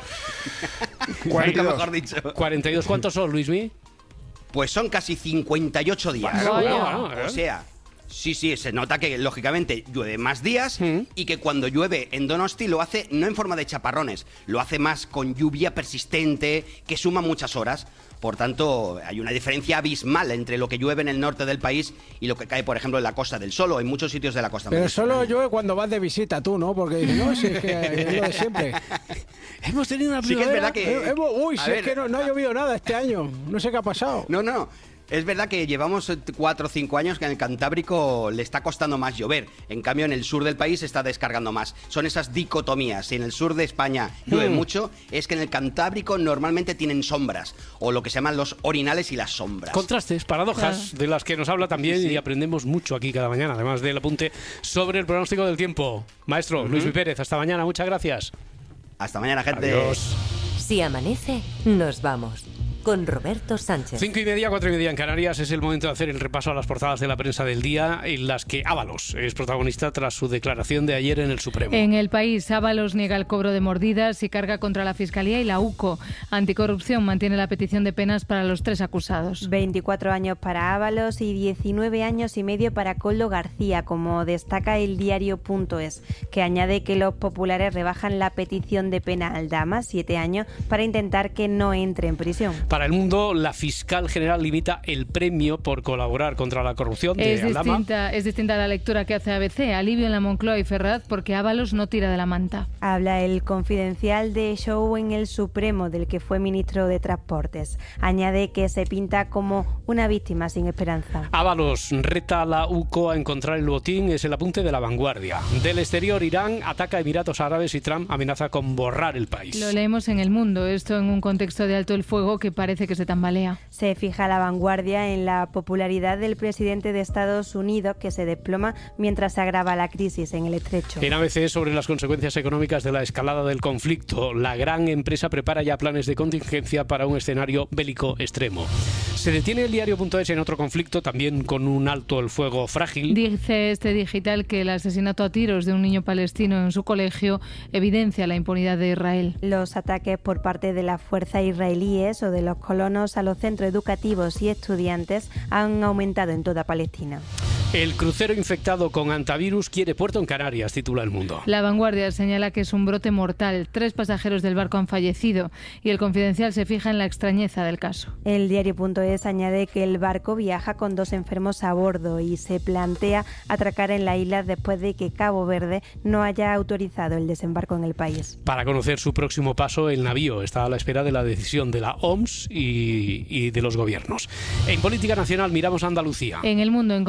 Nunca mejor dicho. cuarenta y dos. ¿Cuántos son, Luismi? Pues son casi cincuenta y ocho días. Vaya. O sea, sí, sí, se nota que lógicamente llueve más días Mm. y que cuando llueve en Donosti lo hace no en forma de chaparrones, lo hace más con lluvia persistente que suma muchas horas. Por tanto, hay una diferencia abismal entre lo que llueve en el norte del país y lo que cae, por ejemplo, en la Costa del Sol o en muchos sitios de la costa. Pero mediterránea. solo llueve cuando vas de visita tú, ¿no? Porque dices, no, si es que es lo de siempre. Hemos tenido una Sí que es verdad que... Eh, hemos- uy, a si ver, es que no, no ha llovido nada este año. No sé qué ha pasado. No, no. Es verdad que llevamos eh, cuatro o cinco años que en el Cantábrico le está costando más llover. En cambio, en el sur del país está descargando más. Son esas dicotomías. Si en el sur de España llueve Mm. mucho, es que en el Cantábrico normalmente tienen sombras. O lo que se llaman los orinales y las sombras. Contrastes, paradojas, de las que nos habla también y aprendemos mucho aquí cada mañana, además del apunte sobre el pronóstico del tiempo. Maestro Luis Ujú. Pérez, hasta mañana, muchas gracias. Hasta mañana, gente. Adiós. Si amanece, nos vamos. Con Roberto Sánchez. Cinco y media, cuatro y media en Canarias. Es el momento de hacer el repaso a las portadas de la prensa del día, en las que Ábalos es protagonista tras su declaración de ayer en el Supremo. En el país, Ábalos niega el cobro de mordidas y carga contra la Fiscalía y la U C O. Anticorrupción mantiene la petición de penas para los tres acusados. veinticuatro años para Ábalos y diecinueve años y medio para Coldo García, como destaca el diario.es, que añade que los populares rebajan la petición de pena al Dama, siete años, para intentar que no entre en prisión. Para El Mundo, la fiscal general limita el premio por colaborar contra la corrupción de Es Aldama. distinta, es distinta la lectura que hace A B C. Alivio en la Moncloa y Ferraz porque Ábalos no tira de la manta. Habla el confidencial de Show en el Supremo, del que fue ministro de Transportes. Añade que se pinta como una víctima sin esperanza. Ábalos reta a la U C O a encontrar el botín, es el apunte de La Vanguardia. Del exterior, Irán ataca a Emiratos Árabes y Trump amenaza con borrar el país. Lo leemos en El Mundo, esto en un contexto de alto el fuego que parece que se tambalea. Se fija La Vanguardia en la popularidad del presidente de Estados Unidos, que se desploma mientras se agrava la crisis en el estrecho. En A B C, sobre las consecuencias económicas de la escalada del conflicto, la gran empresa prepara ya planes de contingencia para un escenario bélico extremo. Se detiene el diario.es en otro conflicto, también con un alto el fuego frágil. Dice este digital que el asesinato a tiros de un niño palestino en su colegio evidencia la impunidad de Israel. Los ataques por parte de las fuerzas israelíes o de los colonos a los centros educativos y estudiantes han aumentado en toda Palestina. El crucero infectado con antivirus quiere puerto en Canarias, titula El Mundo. La Vanguardia señala que es un brote mortal. Tres pasajeros del barco han fallecido y el Confidencial se fija en la extrañeza del caso. El diario.es añade que el barco viaja con dos enfermos a bordo y se plantea atracar en la isla después de que Cabo Verde no haya autorizado el desembarco en el país. Para conocer su próximo paso, el navío está a la espera de la decisión de la O M S y, y de los gobiernos. En política nacional miramos a Andalucía. En El Mundo encontramos que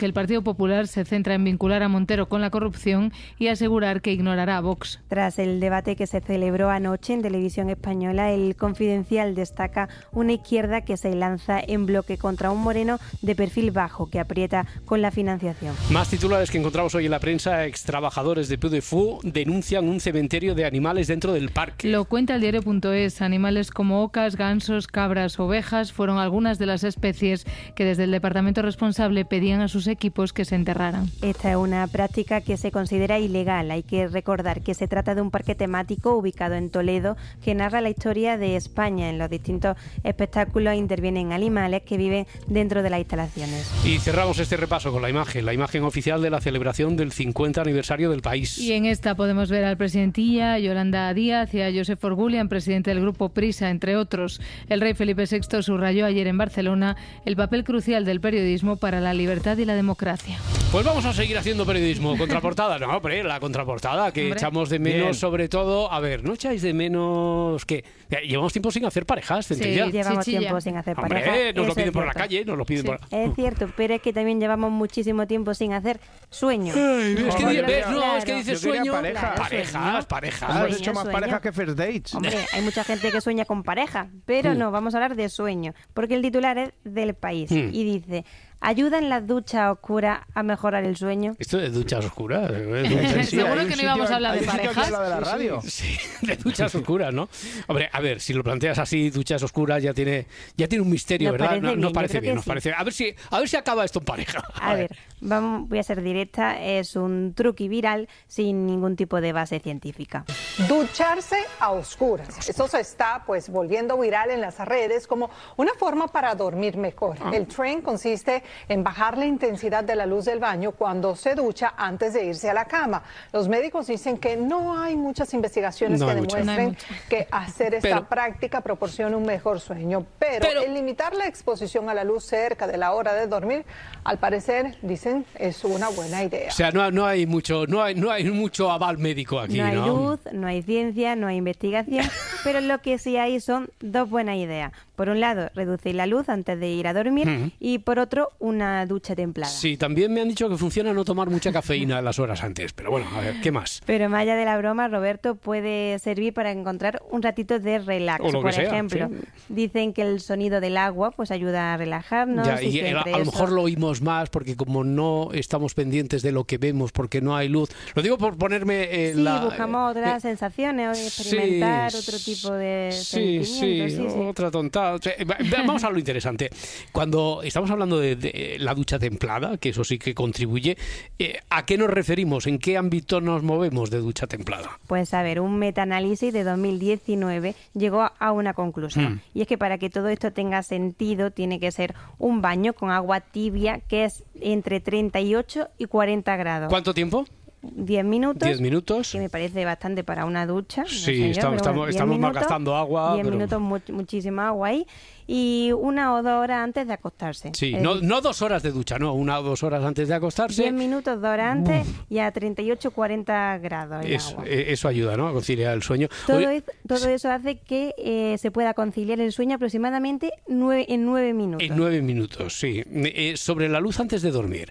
que el Partido Popular se centra en vincular a Montero con la corrupción y asegurar que ignorará a Vox. Tras el debate que se celebró anoche en Televisión Española, el Confidencial destaca una izquierda que se lanza en bloque contra un Moreno de perfil bajo que aprieta con la financiación. Más titulares que encontramos hoy en la prensa. Extrabajadores de Puy de Fou denuncian un cementerio de animales dentro del parque. Lo cuenta el diario punto es. Animales como ocas, gansos, cabras, ovejas fueron algunas de las especies que desde el departamento responsable pedían a sus equipos que se enterraran. Esta es una práctica que se considera ilegal. Hay que recordar que se trata de un parque temático ubicado en Toledo que narra la historia de España. En los distintos espectáculos intervienen animales que viven dentro de las instalaciones. Y cerramos este repaso con la imagen, la imagen oficial de la celebración del cincuenta aniversario del país. Y en esta podemos ver al presidentilla, Yolanda Díaz y a Josep Orgulian, presidente del grupo Prisa, entre otros. El rey Felipe sexto subrayó ayer en Barcelona el papel crucial del periodismo para la libertad y la democracia. Pues vamos a seguir haciendo periodismo. Contraportada, no, hombre, la contraportada que hombre. echamos de menos. Bien. Sobre todo, a ver, ¿no echáis de menos que llevamos tiempo sin hacer parejas, Centella? Sí, llevamos Chichilla. tiempo sin hacer hombre, parejas. nos lo piden por la calle, nos lo piden sí. por la... Es cierto, pero es que también llevamos muchísimo tiempo sin hacer sueño. Ay, es, que, oh, ¿ves? No, claro. es que dices sueño. Parejas, claro, parejas, parejas. Hemos hecho más sueño. parejas que first dates. Hombre, hay mucha gente que sueña con pareja, pero mm. no, vamos a hablar de sueño, porque el titular es del País mm. y dice... ¿Ayudan las duchas oscuras a mejorar el sueño? ¿Esto de duchas oscuras? Sí, seguro que no íbamos a hablar de parejas. De la radio. Sí, sí, de duchas oscuras, ¿no? Hombre, a ver, si lo planteas así, duchas oscuras ya tiene ya tiene un misterio, nos ¿verdad? No, nos parece bien, nos sí. parece. A ver si a ver si acaba esto en pareja. A, a ver, ver vamos, voy a ser directa, es un truqui viral sin ningún tipo de base científica. Ducharse a oscuras. Eso se está pues volviendo viral en las redes como una forma para dormir mejor. Ah. El trend consiste en bajar la intensidad de la luz del baño cuando se ducha antes de irse a la cama. Los médicos dicen que no hay muchas investigaciones no que demuestren no que hacer esta pero, práctica proporciona un mejor sueño, pero, pero el limitar la exposición a la luz cerca de la hora de dormir, al parecer, dicen, es una buena idea. O sea, no, no hay mucho, no hay, no hay mucho aval médico aquí, ¿no? No hay ¿no? luz, no hay ciencia, no hay investigación, pero lo que sí hay son dos buenas ideas. Por un lado, reducir la luz antes de ir a dormir uh-huh. y por otro, una ducha templada. Sí, también me han dicho que funciona no tomar mucha cafeína las horas antes, pero bueno, a ver, ¿qué más? Pero más allá de la broma, Roberto, puede servir para encontrar un ratito de relax. O lo por que sea, ejemplo, sí. dicen que el sonido del agua pues ayuda a relajarnos. Ya, y, y y a, a eso... lo mejor lo oímos más porque como no estamos pendientes de lo que vemos porque no hay luz. Lo digo por ponerme eh, sí, la... buscamos otras eh, sensaciones, experimentar sí, otro tipo de sí, sentimientos. Sí, sí, sí, otra tontada. Vamos a lo interesante. Cuando estamos hablando de, de la ducha templada, que eso sí que contribuye, eh, ¿a qué nos referimos? ¿En qué ámbito nos movemos de ducha templada? Pues a ver, un metaanálisis de dos mil diecinueve llegó a una conclusión. Mm. Y es que para que todo esto tenga sentido, tiene que ser un baño con agua tibia que es entre treinta y ocho y cuarenta grados. ¿Cuánto tiempo? diez minutos. diez minutos. Que me parece bastante para una ducha. No sí, yo, estamos, estamos, bueno, estamos minutos, malgastando agua. diez pero... minutos, much, muchísima agua ahí. Y una o dos horas antes de acostarse. Sí, no, no dos horas de ducha, no, una o dos horas antes de acostarse. diez minutos, dos horas antes Uf. y a treinta y ocho, cuarenta grados. Es, agua. Eso ayuda, ¿no? A conciliar el sueño. Todo, Oye, es, todo eso hace que eh, se pueda conciliar el sueño aproximadamente nueve, en nueve minutos. En nueve minutos, sí. Eh, sobre la luz antes de dormir.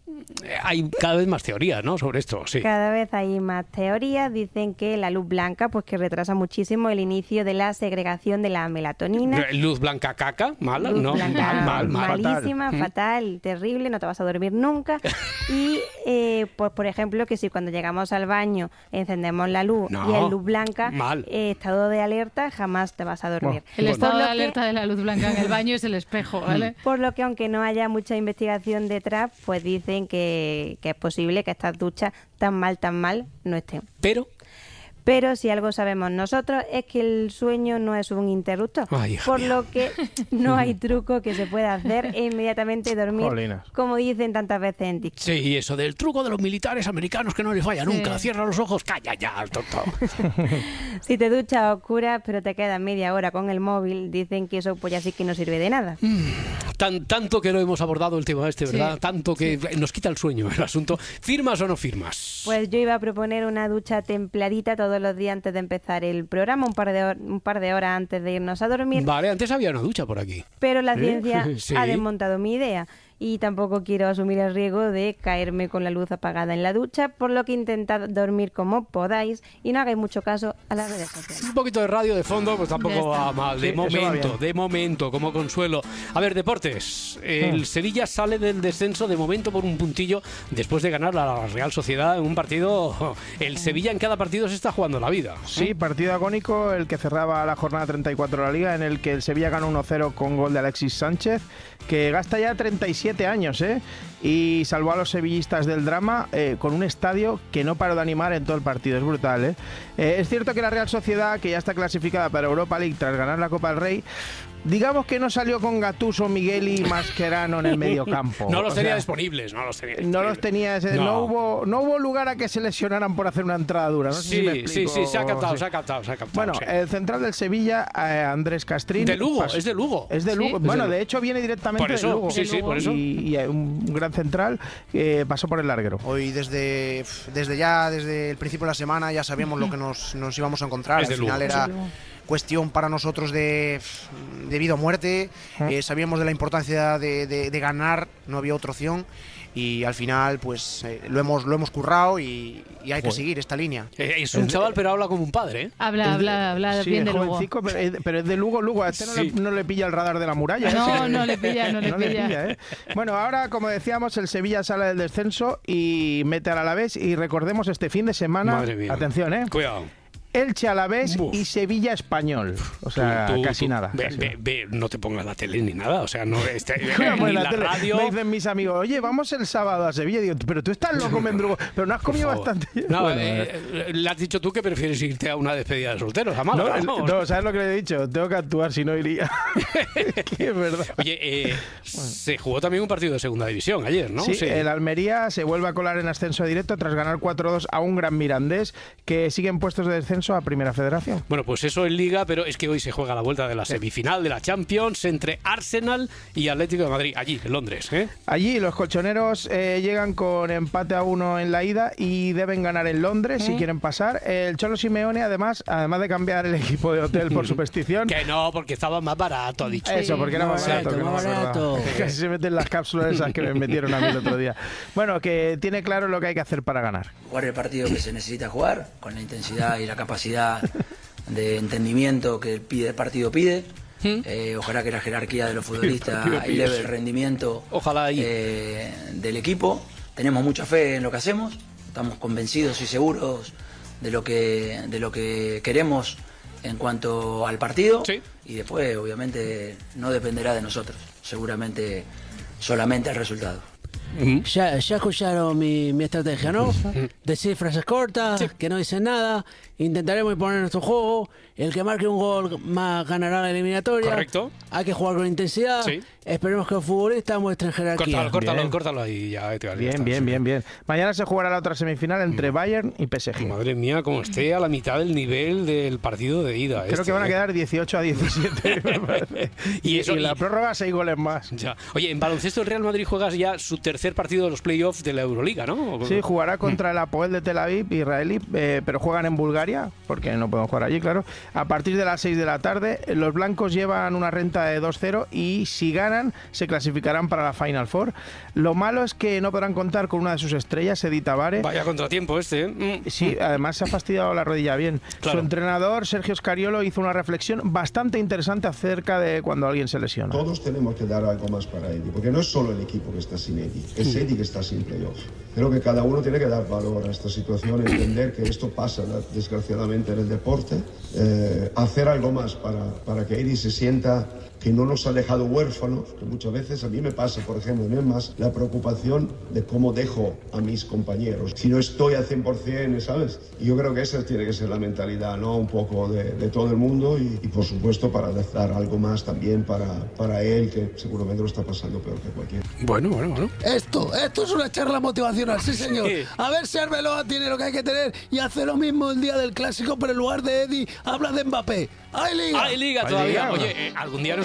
Hay cada vez más teorías, ¿no? Sobre esto, sí. Cada vez hay más teorías. Dicen que la luz blanca, pues que retrasa muchísimo el inicio de la segregación de la melatonina. Luz blanca caca, mala, luz ¿no? Blanca, mal, mal, mal. Malísima, fatal, fatal, terrible, no te vas a dormir nunca. Y, eh, pues por ejemplo, que si cuando llegamos al baño encendemos la luz no, y hay luz blanca, mal. Eh, estado de alerta, jamás te vas a dormir. Bueno, el estado de alerta que, de la luz blanca en el baño es el espejo, ¿vale? Por lo que aunque no haya mucha investigación detrás, pues dicen que, que es posible que estas duchas tan mal, tan mal no estén. Pero... Pero si algo sabemos nosotros es que el sueño no es un interruptor, Ay, por mía. lo que no hay truco que se pueda hacer e inmediatamente dormir, Jolinas. como dicen tantas veces en TikTok. Sí, y eso del truco de los militares americanos que no les falla Sí. nunca. Cierra los ojos, calla ya, tonto. Si te duchas a oscuras pero te quedas media hora con el móvil, dicen que eso pues ya sí que no sirve de nada. Tan, tanto que lo hemos abordado el tema este, ¿verdad? Sí. Tanto que sí. nos quita el sueño el asunto. ¿Firmas o no firmas? Pues yo iba a proponer una ducha templadita todos los días antes de empezar el programa, un par de, hor- un par de horas antes de irnos a dormir. Vale, antes había una ducha por aquí. Pero la ¿Eh? ciencia Sí. ha desmontado mi idea. y tampoco quiero asumir el riesgo de caerme con la luz apagada en la ducha, por lo que intentad dormir como podáis y no hagáis mucho caso a las redes sociales. Un poquito de radio de fondo, pues tampoco va mal. De Sí, eso va momento, bien. de momento, como consuelo. A ver, deportes. El Hmm. Sevilla sale del descenso de momento por un puntillo después de ganar a la Real Sociedad en un partido. El Sevilla en cada partido se está jugando la vida. Sí, partido agónico, el que cerraba la jornada treinta y cuatro de la Liga, en el que el Sevilla ganó uno cero con gol de Alexis Sánchez, que gasta ya treinta y siete años, ¿eh? Y salvó a los sevillistas del drama eh, con un estadio que no paró de animar en todo el partido. Es brutal, ¿eh? Eh, es cierto que la Real Sociedad, que ya está clasificada para Europa League tras ganar la Copa del Rey, digamos que no salió con Gattuso, Miguel y Mascherano en el mediocampo. No los O tenía sea, disponibles, no los tenía No los tenía, ese- no. No. hubo, no hubo lugar a que se lesionaran por hacer una entrada dura. No sé Sí, si me sí, explico. sí, se ha captado, Sí. se ha captado, se ha captado. Bueno, sí. el central del Sevilla, eh, Andrés Castrín. De Lugo, pasó- es de Lugo. Es de Sí. Lugo. Es de Bueno, Lugo. de hecho viene directamente Por eso, de Lugo. sí, sí, por eso. Y, y, eh, un gran central que pasó por el larguero. Hoy desde, desde ya, desde el principio de la semana, ya sabíamos lo que nos, nos íbamos a encontrar. Es de Al Lugo. final Es era de Lugo. cuestión para nosotros de, de vida o muerte. Eh, sabíamos de la importancia de, de- de ganar, no había otra opción. Y al final, pues eh, lo hemos lo hemos currado y, y hay que Joder. seguir esta línea. Eh, Es un chaval, pero habla como un padre, ¿eh? Habla, habla, habla Sí, bien es de Lugo. jovencico, pero es, pero es de Lugo, Lugo. A este no, Sí. le, no le pilla el radar de la muralla. ¿eh? No, Sí. no le pilla, no le pilla. ¿eh? Bueno, ahora, como decíamos, el Sevilla sale del descenso y mete al Alavés. Y recordemos este fin de semana, Madre mía. atención, ¿eh? Cuidado. Elche Alavés Uf. y Sevilla Español. O sea, Tú- tú- casi tú- nada. Ve, casi ve- nada. ve, no te pongas la tele ni nada, o sea, no este, Bueno, pues ni la la tele- radio. Me dicen mis amigos, oye, vamos el sábado a Sevilla. Digo, pero tú estás loco, Mendrugo. Pero no has comido Por favor. bastante. No, Bueno, eh, le has dicho tú que prefieres irte a una despedida de solteros, a no, Málaga, el- vamos. no, ¿sabes lo que le he dicho? Tengo que actuar, si no iría. Que es verdad. Oye, eh, se jugó también un partido de segunda división ayer, ¿no? Sí, el Almería se vuelve a colar en ascenso directo tras ganar cuatro dos a un gran Mirandés, que sigue en puestos de descenso a Primera Federación. Bueno, pues eso en Liga, pero es que hoy se juega la vuelta de la semifinal de la Champions entre Arsenal y Atlético de Madrid, allí, en Londres, ¿eh? Allí los colchoneros eh, llegan con empate a uno en la ida y deben ganar en Londres si Mm. quieren pasar. El Cholo Simeone, además, además de cambiar el equipo de hotel por superstición... Que no, porque estaba más barato, ha dicho. Eso, porque era más Sí, barato. que no me más acordaba. barato. Casi se meten las cápsulas esas que me metieron a mí el otro día. Bueno, que tiene claro lo que hay que hacer para ganar. Jugar el partido que se necesita jugar, con la intensidad y la capacidad de entendimiento que el, pide, el partido pide. Eh, ojalá que la jerarquía de los futbolistas partido pide, eleve sí. el rendimiento Ojalá ahí. eh, del equipo. Tenemos mucha fe en lo que hacemos, estamos convencidos y seguros de lo que, de lo que queremos en cuanto al partido. Y después, obviamente, no dependerá de nosotros, seguramente solamente el resultado. Ya, ya escucharon mi, mi estrategia, ¿no? Decir frases cortas, que no dicen nada, intentaremos imponer nuestro juego, el que marque un gol más ganará la eliminatoria. Correcto. Hay que jugar con intensidad, Sí. esperemos que los futbolistas muestren jerarquía. Córtalo, córtalo, Bien. córtalo ahí ya. Te Bien, bien, bien, bien. Mañana se jugará la otra semifinal entre Bayern y P S G. Madre mía, como esté a la mitad del nivel del partido de ida. Creo este, que van a ¿eh? quedar dieciocho a diecisiete, me parece. Y eso- en la y- prórroga seis goles más. Ya. Oye, en baloncesto el Real Madrid juega ya su tercer partido de los playoffs de la Euroliga, ¿no? Sí, jugará contra el Apoel de Tel Aviv, israelí, eh, pero juegan en Bulgaria, porque no pueden jugar allí, claro. A partir de las seis de la tarde, los blancos llevan una renta de dos cero y si ganan, se clasificarán para la Final Four. Lo malo es que no podrán contar con una de sus estrellas, Edith Tavare. Vaya contratiempo este, ¿eh? Sí, además se ha fastidiado la rodilla bien. Claro. Su entrenador, Sergio Scariolo, hizo una reflexión bastante interesante acerca de cuando alguien se lesiona. Todos tenemos que dar algo más para Eddie, porque no es solo el equipo que está sin Eddie, es Eddie que está sin playoff. Creo que cada uno tiene que dar valor a esta situación, entender que esto pasa desgraciadamente en el deporte, eh, hacer algo más para, para que Eddie se sienta que no nos ha dejado huérfanos, que muchas veces a mí me pasa, por ejemplo, no es más la preocupación de cómo dejo a mis compañeros, si no estoy al cien por cien, ¿sabes? Y yo creo que esa tiene que ser la mentalidad, ¿no? Un poco de, de todo el mundo y, y, por supuesto, para dar algo más también para, para él, que seguramente lo está pasando peor que cualquiera. Bueno, bueno, bueno. Esto, esto es una charla motivacional, sí señor. Sí. A ver si Arbeloa tiene lo que hay que tener y hace lo mismo el día del clásico, pero en lugar de Eddie habla de Mbappé. ¡Hay liga! Hay liga Hay todavía. liga. Oye, eh, algún día nos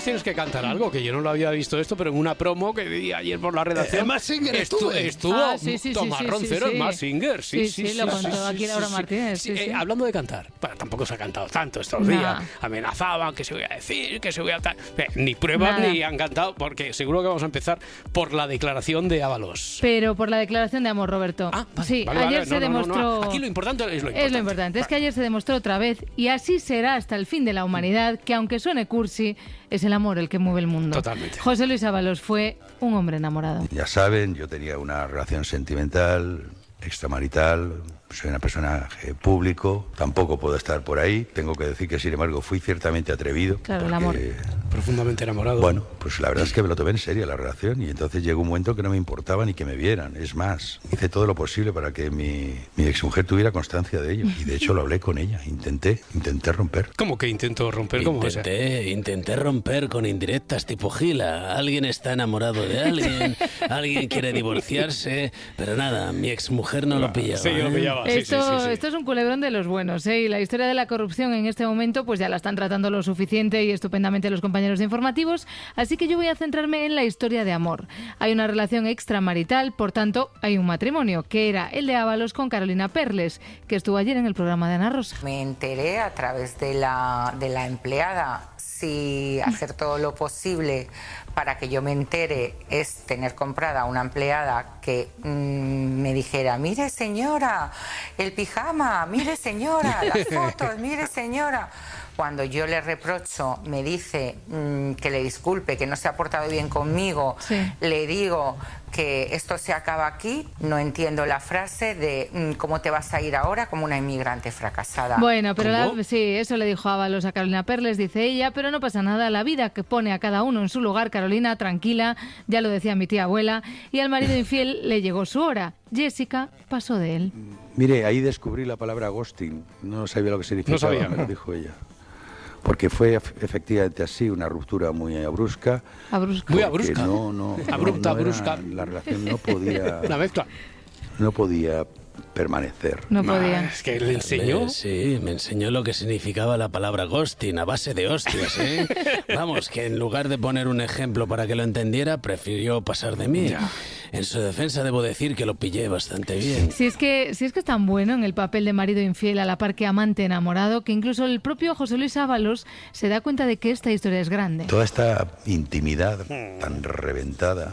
tienes que cantar algo, que yo no lo había visto esto, pero en una promo que vi ayer por la redacción. Eh, Mask Singer estu- estuve. estuvo Ah, sí, sí, sí, Tomás sí, sí, Roncero sí. en Mask Singer. Sí, sí, Sí, sí, lo contó aquí Laura Martínez, sí, Eh, sí. hablando de cantar, bueno, tampoco se ha cantado tanto estos Nah. días. Amenazaban que se voy a decir, que se voy a tal. Eh, ni pruebas Nada. ni han cantado, porque seguro que vamos a empezar por la declaración de Ábalos. Pero por la declaración de amor, Roberto. sí, Vale, ayer vale, se no, no, no, no. demostró... Aquí lo importante es lo importante. Es lo importante, es que ayer se demostró otra vez, y así será hasta el fin de la humanidad, que aunque suene cursi, es el amor el que mueve el mundo. Totalmente. José Luis Ábalos fue un hombre enamorado. Ya saben, yo tenía una relación sentimental, extramarital, soy una personaje público, tampoco puedo estar por ahí. Tengo que decir que, sin embargo, fui ciertamente atrevido. Claro, el porque, amor. Profundamente enamorado. Bueno, pues la verdad es que me lo tomé en serio la relación y entonces llegó un momento que no me importaba ni que me vieran. Es más, hice todo lo posible para que mi, mi exmujer tuviera constancia de ello y de hecho lo hablé con ella. Intenté, intenté romper. ¿Cómo que intentó romper? ¿Cómo es? Intenté, intenté romper con indirectas tipo Gila. Alguien está enamorado de alguien, alguien quiere divorciarse, pero nada, mi exmujer no lo pillaba. Sí, lo ¿eh? pillaba. Sí, Esto, sí, sí, sí. esto es un culebrón de los buenos, ¿eh? Y la historia de la corrupción en este momento pues ya la están tratando lo suficiente y estupendamente los compañeros de informativos, así que yo voy a centrarme en la historia de amor. Hay una relación extramarital, por tanto, hay un matrimonio, que era el de Ábalos con Carolina Perles, que estuvo ayer en el programa de Ana Rosa. Me enteré a través de la, de la empleada. Si hacer todo lo posible para que yo me entere es tener comprada una empleada que mmm, me dijera, mire señora, el pijama, mire señora, las fotos, mire señora. Cuando yo le reprocho, me dice mmm, que le disculpe, que no se ha portado bien conmigo, Sí. le digo que esto se acaba aquí, no entiendo la frase de mmm, cómo te vas a ir ahora como una inmigrante fracasada. Bueno, pero la- sí, eso le dijo Ábalos a Carolina Perles, dice ella, pero no pasa nada, la vida que pone a cada uno en su lugar, Carolina, tranquila, ya lo decía mi tía abuela, y al marido infiel le llegó su hora. Jessica pasó de él. Mire, ahí descubrí la palabra ghosting. No sabía lo que significaba, No sabía. me lo dijo ella. Porque fue ef- efectivamente así, una ruptura muy abrupta. Abrupta. Muy porque abrupta. No, no, Abrupta, no, no era- brusca. La relación no podía, Una mezcla. no podía permanecer. No podía. Es que le enseñó. Me- sí, me enseñó lo que significaba la palabra ghosting a base de hostias, ¿eh? Vamos, que en lugar de poner un ejemplo para que lo entendiera, prefirió pasar de mí. En su defensa debo decir que lo pillé bastante bien. Si es que si es que es tan bueno en el papel de marido infiel a la par que amante enamorado, que incluso el propio José Luis Ábalos se da cuenta de que esta historia es grande. Toda esta intimidad tan reventada.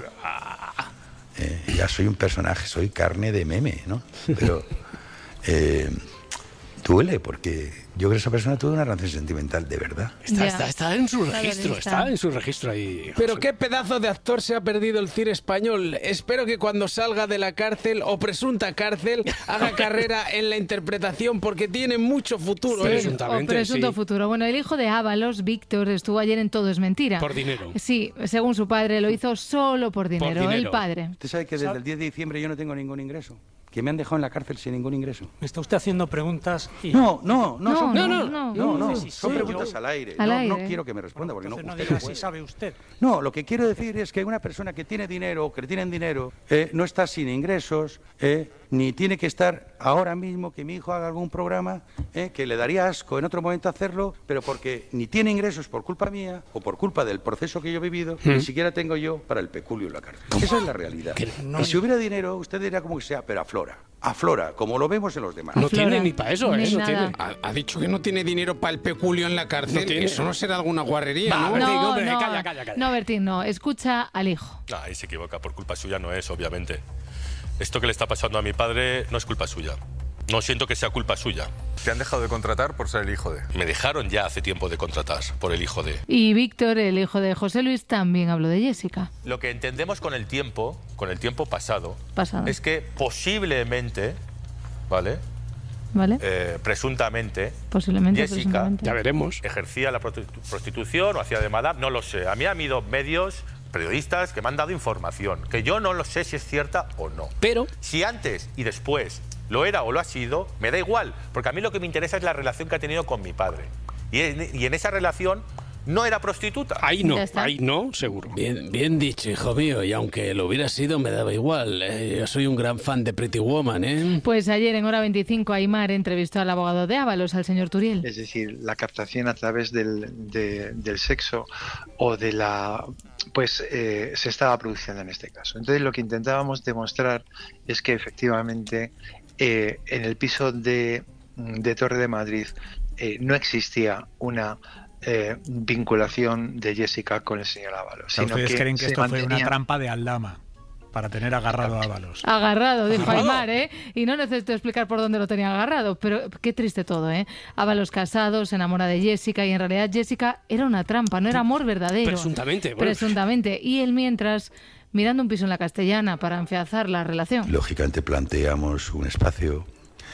Eh, ya soy un personaje, soy carne de meme, ¿no? Pero eh, duele porque yo creo que esa persona tuvo una relación sentimental de verdad. Está, Ya. está, está en su Claro, registro, está. está en su registro ahí. Pero qué pedazo de actor se ha perdido el cine español. Espero que cuando salga de la cárcel o presunta cárcel haga carrera en la interpretación porque tiene mucho futuro. Sí, ¿eh? o presunto futuro. Bueno, el hijo de Ábalos, Víctor, estuvo ayer en Todo es Mentira. Por dinero. Sí, según su padre, lo hizo solo por dinero. El dinero. padre. Usted sabe que desde el diez de diciembre yo no tengo ningún ingreso. Que me han dejado en la cárcel sin ningún ingreso. Me está usted haciendo preguntas y... No, no, no, No, son no, preguntas. no, no, no, Sí, sí, son sí, preguntas yo- al aire. Al no, aire. no quiero que me responda porque no, Entonces no usted diga no si puede. sabe usted. No, lo que quiero decir es que una persona que tiene dinero o que le tienen dinero eh, no está sin ingresos, eh, ni tiene que estar ahora mismo que mi hijo haga algún programa eh, que le daría asco en otro momento hacerlo, pero porque ni tiene ingresos por culpa mía o por culpa del proceso que yo he vivido, Mm. ni siquiera tengo yo para el peculio en la cárcel. Esa es la realidad. no- Y si hubiera dinero, usted dirá como que sea, pero aflora, aflora, como lo vemos en los demás. No tiene ni para eso, Ni ¿eh? No nada. tiene. Ha, ha dicho que no tiene dinero para el peculio en la cárcel. No tiene. Eso no será alguna guarrería, Va, ¿no? Bertín, No, hombre, no, calla, calla, calla. no, Bertín, no. Escucha al hijo. Ah, ahí se equivoca, por culpa suya no es, obviamente. Esto que le está pasando a mi padre no es culpa suya. No siento que sea culpa suya. ¿Te han dejado de contratar por ser el hijo de? Me dejaron ya hace tiempo de contratar por el hijo de. Y Víctor, el hijo de José Luis, también habló de Jessica. Lo que entendemos con el tiempo, con el tiempo pasado, Pasado. es que posiblemente, ¿vale? ¿Vale? Eh, presuntamente, Posiblemente, Jessica presuntamente. Ya veremos. ejercía la prostitu- prostitución o hacía de madame, no lo sé. A mí han habido medios, periodistas que me han dado información, que yo no lo sé si es cierta o no. Pero si antes y después lo era o lo ha sido, me da igual, porque a mí lo que me interesa es la relación que ha tenido con mi padre. Y en, y en esa relación no era prostituta. Ahí no, ahí no, seguro. Bien, bien dicho, hijo mío, y aunque lo hubiera sido, me daba igual. Eh, yo soy un gran fan de Pretty Woman, ¿eh? Pues ayer en Hora veinticinco, Aimar entrevistó al abogado de Ábalos, al señor Turiel. Es decir, la captación a través del, de, del sexo o de la... pues eh, se estaba produciendo en este caso. Entonces lo que intentábamos demostrar es que efectivamente eh, en el piso de, de Torre de Madrid eh, no existía una eh, vinculación de Jessica con el señor Ábalos. Sino ¿Ustedes que creen que esto mantenía... fue una trampa de Aldama para tener agarrado a Ábalos? Agarrado, dijo Aimar, ¿eh? Y no necesito explicar por dónde lo tenía agarrado, pero qué triste todo, ¿eh? Ábalos casado, se enamora de Jessica y en realidad Jessica era una trampa, no era amor verdadero. Presuntamente. Bueno. Presuntamente. Y él mientras, mirando un piso en la Castellana para afianzar la relación. Lógicamente planteamos un espacio,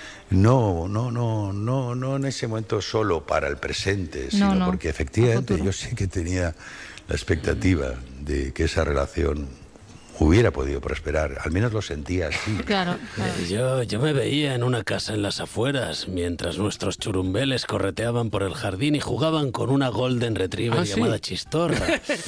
no, no, no, no, no en ese momento solo para el presente, sino No, no, porque efectivamente yo sí que tenía la expectativa de que esa relación hubiera podido prosperar, al menos lo sentía así. Claro, claro. Eh, Yo, yo me veía en una casa en las afueras, mientras nuestros churumbeles correteaban por el jardín y jugaban con una golden retriever ¿Ah, sí? llamada Chistorra.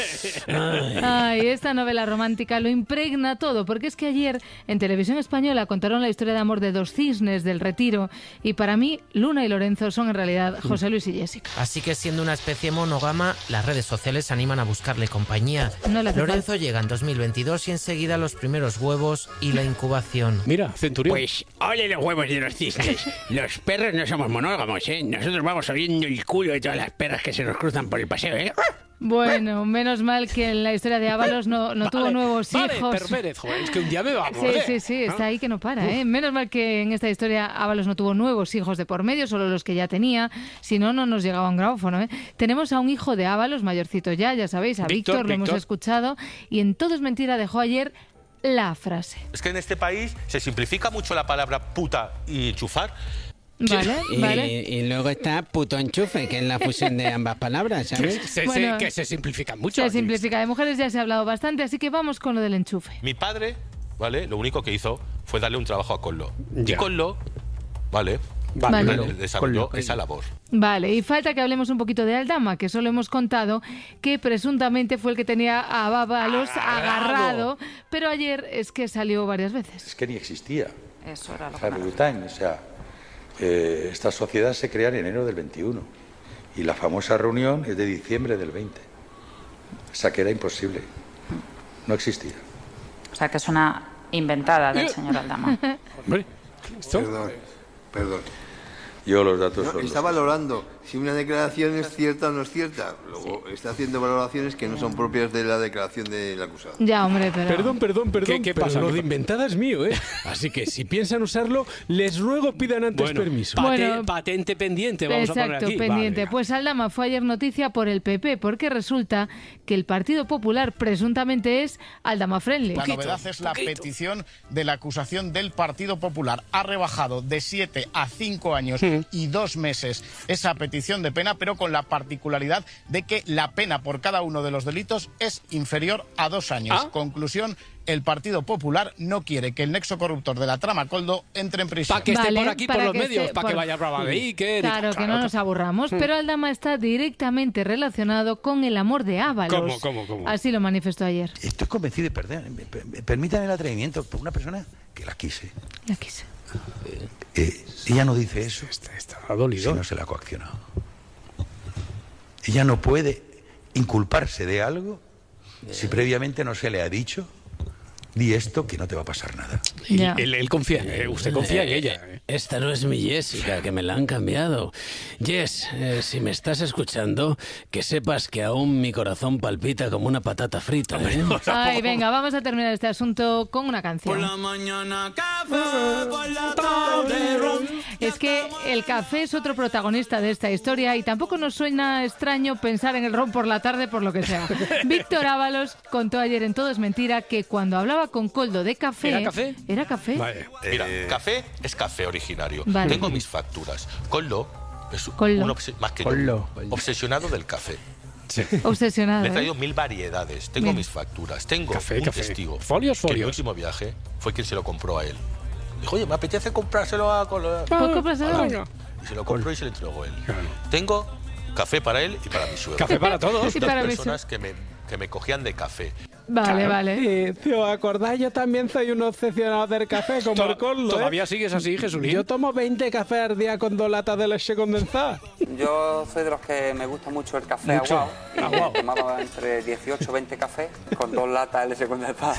Ay. Ay, esta novela romántica lo impregna todo, porque es que ayer en Televisión Española contaron la historia de amor de dos cisnes del Retiro y para mí Luna y Lorenzo son en realidad José Luis y Jessica. Así que siendo una especie monógama, las redes sociales animan a buscarle compañía. No le hace Lorenzo falta. llega en dos mil veintidós y enseguida los primeros huevos y la incubación. Mira, Centurión. Pues, ole los huevos de los cisnes. Los perros no somos monógamos, ¿eh? Nosotros vamos oliendo el culo de todas las perras que se nos cruzan por el paseo, ¿eh? Bueno, menos mal que en la historia de Ábalos no, no Vale, tuvo nuevos vale, hijos. Pérez, joder, es que un día me va a Sí, morder. sí, sí, está ¿no? ahí que no para, ¿eh? Menos mal que en esta historia Ábalos no tuvo nuevos hijos de por medio, solo los que ya tenía, si no, no nos llegaba un grabófono, ¿eh? Tenemos a un hijo de Ábalos, mayorcito ya, ya sabéis, a Víctor, Víctor, lo hemos Víctor. escuchado, y en Todo es Mentira dejó ayer la frase. Es que en este país se simplifica mucho la palabra puta y chufar. Vale, Y, vale. y luego está puto enchufe, que es la fusión de ambas palabras, ¿sabes? Se- se- Bueno, que se simplifica mucho. Se simplifica. De mujeres ya se ha hablado bastante, así que vamos con lo del enchufe. Mi padre, ¿vale? Lo único que hizo fue darle un trabajo a Collo. Y Ya. Collo, ¿vale? Vale. Vale, Collo, desarrolló Collo. esa labor. Vale, y falta que hablemos un poquito de Aldama, que solo hemos contado que presuntamente fue el que tenía a Ábalos agarrado, pero ayer es que salió varias veces. Es que ni existía. Eso era lo Harry Time, o sea, eh, esta sociedad se crea en enero del veintiuno y la famosa reunión es de diciembre del veinte. O sea, que era imposible. No existía. O sea, que es una inventada del señor Aldama. Hombre, Perdón, perdón. Yo los datos No, son los está valorando si una declaración es cierta o no es cierta. Luego está haciendo valoraciones que no son propias de la declaración del acusado. Ya, hombre, pero... Perdón, perdón, perdón. ¿Qué- qué pero pasa? Lo ¿Qué de pa- inventada es mío, ¿eh? Así que si piensan usarlo, les ruego pidan antes Bueno, permiso. pate- Bueno, patente pendiente, vamos a poner Exacto, aquí. pendiente. Vale. Pues Aldama fue ayer noticia por el P P, porque resulta que el Partido Popular presuntamente es Aldama Friendly. La novedad es la petición de la acusación del Partido Popular. Ha rebajado de siete a cinco años y dos meses esa petición de pena, pero con la particularidad de que la pena por cada uno de los delitos es inferior a dos años. Ah. Conclusión, el Partido Popular no quiere que el nexo corruptor de la trama Coldo entre en prisión. Para que esté Vale, por aquí, por para los que medios, esté para que por- vaya a Brava Baker. Claro, que no nos aburramos, Hmm. pero Aldama está directamente relacionado con el amor de Ábalos. ¿Cómo, cómo, cómo? Así lo manifestó ayer. Estoy convencido, de perdón, me- me- permítanme el atrevimiento, por una persona que la quise. La quise. Eh, ella no dice eso si no se la ha coaccionado. Ella no puede inculparse de algo si previamente no se le ha dicho, di esto que no te va a pasar nada. Y él, él confía, eh, usted confía en Eh, ella. eh, Esta no es mi Jessica, que me la han cambiado. Jess, eh, si me estás escuchando, que sepas que aún mi corazón palpita como una patata frita. ¿eh? Ay, venga, vamos a terminar este asunto con una canción. mañana café, por la tarde ron. Es que el café es otro protagonista de esta historia y tampoco nos suena extraño pensar en el ron por la tarde por lo que sea. Víctor Ábalos contó ayer en Todo es Mentira que cuando hablaba con Coldo de café... ¿Era café? Era café. Mira, café es café originario. Vale. Tengo mis facturas. Collo es Collo. un obse- más que Collo. yo, obsesionado del café. Obsesionado. Le he ¿eh? traído mil variedades. Tengo Bien. mis facturas. Tengo Café, un café. testigo. Folios, Que el folios. último viaje fue quien se lo compró a él. Dijo, oye, me apetece comprárselo a Collo. Pues cómpraselo. Ala. Y se lo compró y se lo entregó él. Tengo Café para él y para mi suegro. Café para todos. Y Dos para mi personas que me, que me cogían de café. Vale, Claro. vale. Y, si os acordáis, yo también soy un obsesionado del café, como To- el Coldo, ¿eh? ¿Todavía sigues así, Jesulín? Yo tomo veinte cafés al día con dos latas de leche condensada. Yo soy de los que me gusta mucho el café Mucho. aguado. Y Aguao. tomaba entre dieciocho o veinte cafés con dos latas de leche condensada.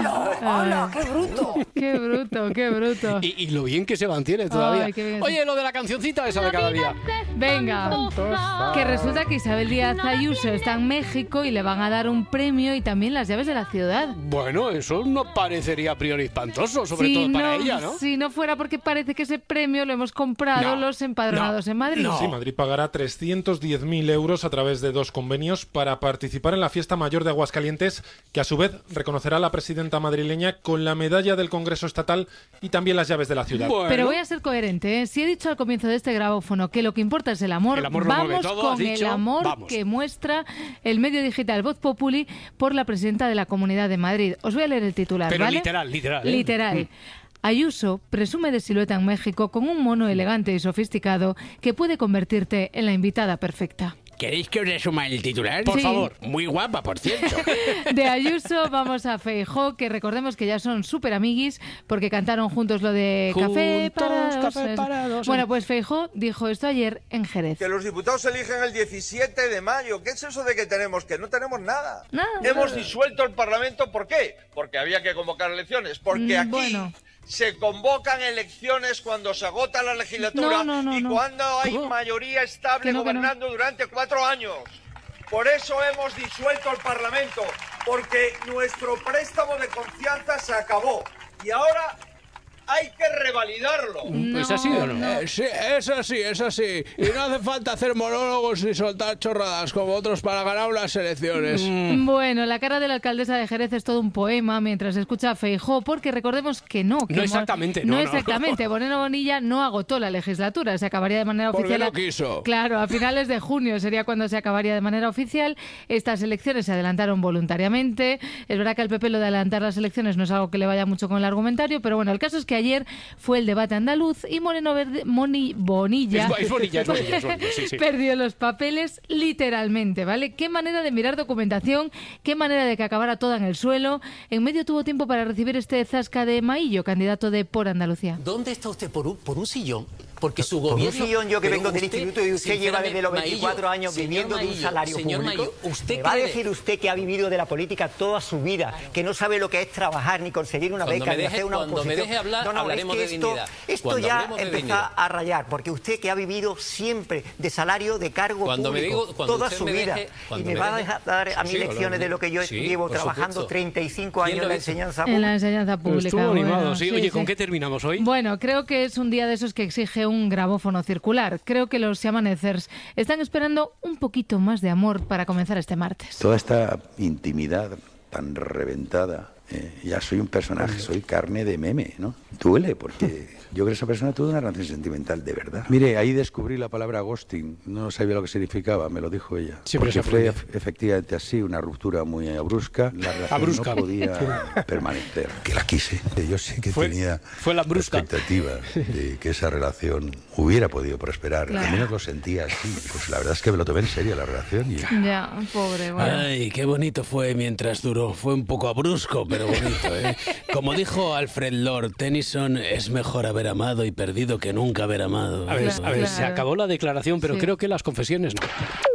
¡Hola! ¡Qué bruto! ¡Qué bruto, qué bruto! Y, y lo bien que se mantiene todavía. Ay, qué bien. Oye, lo de la cancioncita esa de cada día. Venga, que resulta que Isabel Díaz Ayuso está en México y le van a dar un premio y también las llaves de la ciudad. Bueno, eso no parecería a priori espantoso, sobre Si todo para no- ella, ¿no? Si no fuera porque parece que ese premio lo hemos comprado No, los empadronados en Madrid. Sí, Madrid pagará trescientos diez mil euros a través de dos convenios para participar en la fiesta mayor de Aguascalientes, que a su vez reconocerá a la presidenta madrileña con la medalla del Congreso Estatal y también las llaves de la ciudad. Pero voy a ser coherente, ¿eh? Si he dicho al comienzo de este grabófono que lo que importa es el amor, El amor lo mueve vamos todo, con has dicho, el amor vamos. que muestra el medio digital Voz Populi por la presidenta de la Comunidad de Madrid. Os voy a leer el titular, Pero ¿vale? literal, literal. ¿eh? Literal. Mm. Ayuso presume de silueta en México con un mono elegante y sofisticado que puede convertirte en la invitada perfecta. ¿Queréis que os resuma el titular? Por Sí. favor. Muy guapa, por cierto. De Ayuso vamos a Feijó, que recordemos que ya son súper amiguis porque cantaron juntos lo de Café Juntos, para dos. café para dos. Bueno, pues Feijó dijo esto ayer en Jerez. Que los diputados se eligen el diecisiete de mayo. ¿Qué es eso de que tenemos? Que no tenemos nada. Nada. Hemos disuelto el Parlamento. ¿Por qué? Porque había que convocar elecciones. Porque Mm, aquí bueno. se convocan elecciones cuando se agota la legislatura No, no, no, y no. cuando hay ¿Cómo? mayoría estable Que no, que no. gobernando durante cuatro años. Por eso hemos disuelto el Parlamento. Porque nuestro préstamo de confianza se acabó. Y ahora hay que revalidarlo. ¿Es así o no? Eh, sí, es así, es así. Y no hace falta hacer monólogos ni soltar chorradas como otros para ganar unas elecciones. Mm. Bueno, la cara de la alcaldesa de Jerez es todo un poema mientras escucha a Feijó, porque recordemos que no. Que No Mo- exactamente, no, no, no. exactamente. Moreno Bonilla no agotó la legislatura, se acabaría de manera Porque oficial. no quiso. Claro, a finales de junio sería cuando se acabaría de manera oficial. Estas elecciones se adelantaron voluntariamente. Es verdad que al P P lo de adelantar las elecciones no es algo que le vaya mucho con el argumentario, pero bueno, el caso es que ayer fue el debate andaluz y Moreno Verde, Moni Bonilla, Es- es Bonilla, es Bonilla, es Bonilla, sí, sí. perdió los papeles literalmente, ¿vale? Qué manera de mirar documentación, qué manera de que acabara toda en el suelo. En medio tuvo tiempo para recibir este zasca de Maillo, candidato de Por Andalucía. ¿Dónde está usted por un, por un sillón? Porque su Por un gobierno... sillón, yo que Pero vengo del usted, instituto y usted lleva desde los sinceramente, veinticuatro Maillo, años señor viviendo de un Maillo, salario señor público. Maillo, ¿usted ¿Me va a cree- decir usted que ha vivido de la política toda su vida, que no sabe lo que es trabajar, ni conseguir una Cuando beca, me ni deje- hacer una cuando me oposición? deje hablar, no, no, hablaremos es que de esto, dignidad. esto Cuando ya hablemos de empieza dignidad. a rayar, porque usted que ha vivido siempre de salario, de cargo Cuando me público, digo- cuando toda usted su me vida, deje- y cuando me, me va a deje- dejar dar a mí Sí, lecciones de lo que yo sí, llevo por trabajando supuesto. treinta y cinco ¿Quién años lo en la dice? enseñanza En la pública. enseñanza pública. Estuvo animado, bueno, sí. Oye, ¿con qué terminamos hoy? Bueno, creo que es un día de esos que exige un grabófono circular. Creo que los yamanecers están esperando un poquito más de amor para comenzar este martes. Toda esta intimidad tan reventada, eh, ya soy un personaje, soy carne de meme, ¿no? Duele porque yo creo que esa persona tuvo una relación sentimental de verdad. Mire, ahí descubrí la palabra ghosting, no sabía lo que significaba, me lo dijo ella. Siempre porque se fue aprende. ef- efectivamente así, una ruptura muy brusca, la relación Abrusca. no podía permanecer. Que la quise. Yo sí que Fue- tenía fue la brusca. expectativa de que esa relación hubiera podido prosperar, Claro. al menos lo sentía así. Pues la verdad es que me lo tomé en serio la relación y Ya, pobre, bueno. Ay, qué bonito fue mientras duró. Fue un poco abrusco, pero bonito, ¿eh? Como dijo Alfred Lord Tennyson, es mejor haber amado y perdido que nunca haber amado. A ver, a ver, se acabó la declaración, pero Sí. creo que las confesiones no.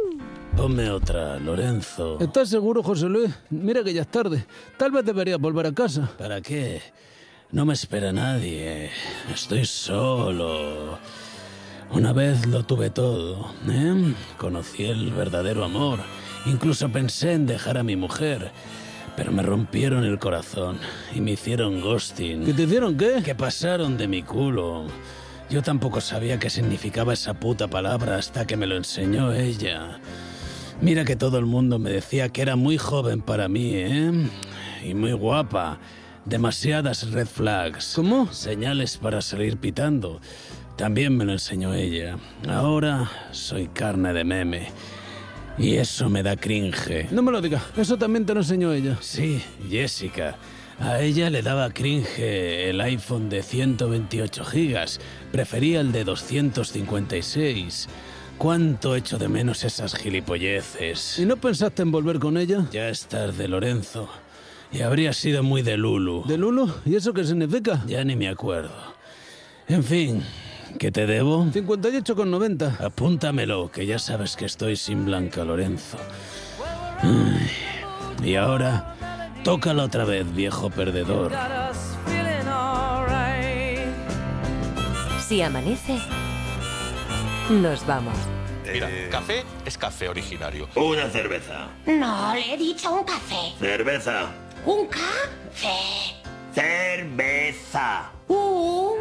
Ponme otra, Lorenzo. ¿Estás seguro, José Luis? Mira que ya es tarde. Tal vez deberías volver a casa. ¿Para qué? No me espera nadie. Estoy solo. Una vez lo tuve todo, ¿eh? Conocí el verdadero amor. Incluso pensé en dejar a mi mujer. Pero me rompieron el corazón y me hicieron ghosting. ¿Qué te hicieron qué? Que pasaron de mi culo. Yo tampoco sabía qué significaba esa puta palabra hasta que me lo enseñó ella. Mira que todo el mundo me decía que era muy joven para mí, ¿eh? Y muy guapa. Demasiadas red flags. ¿Cómo? Señales para salir pitando. También me lo enseñó ella. Ahora soy carne de meme. Y eso me da cringe. No me lo digas, eso también te lo enseñó ella. Sí, Jessica. A ella le daba cringe el iPhone de ciento veintiocho gigas. Prefería el de doscientos cincuenta y seis. cuánto echo de menos esas gilipolleces. ¿Y no pensaste en volver con ella? Ya es tarde, Lorenzo. Y habría sido muy de Lulu. ¿De Lulu? ¿Y eso qué significa? Ya ni me acuerdo. En fin, ¿qué te debo? cincuenta y ocho con noventa. Apúntamelo, que ya sabes que estoy sin Blanca, Lorenzo. Ay, y ahora, tócala otra vez, viejo perdedor. Si amanece, nos vamos. Mira, café es café originario. Una cerveza. No, le he dicho un café. Cerveza. Un café. Cerveza. Un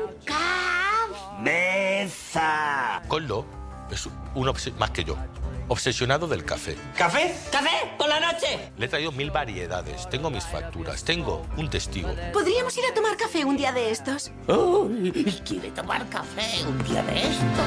café. Coldo es un obs- más que yo. Obsesionado del café. ¿Café? ¿Café? ¿Por la noche? Le he traído mil variedades. Tengo mis facturas. Tengo un testigo. ¿Podríamos ir a tomar café un día de estos? Uy, ¿quiere tomar café un día de estos?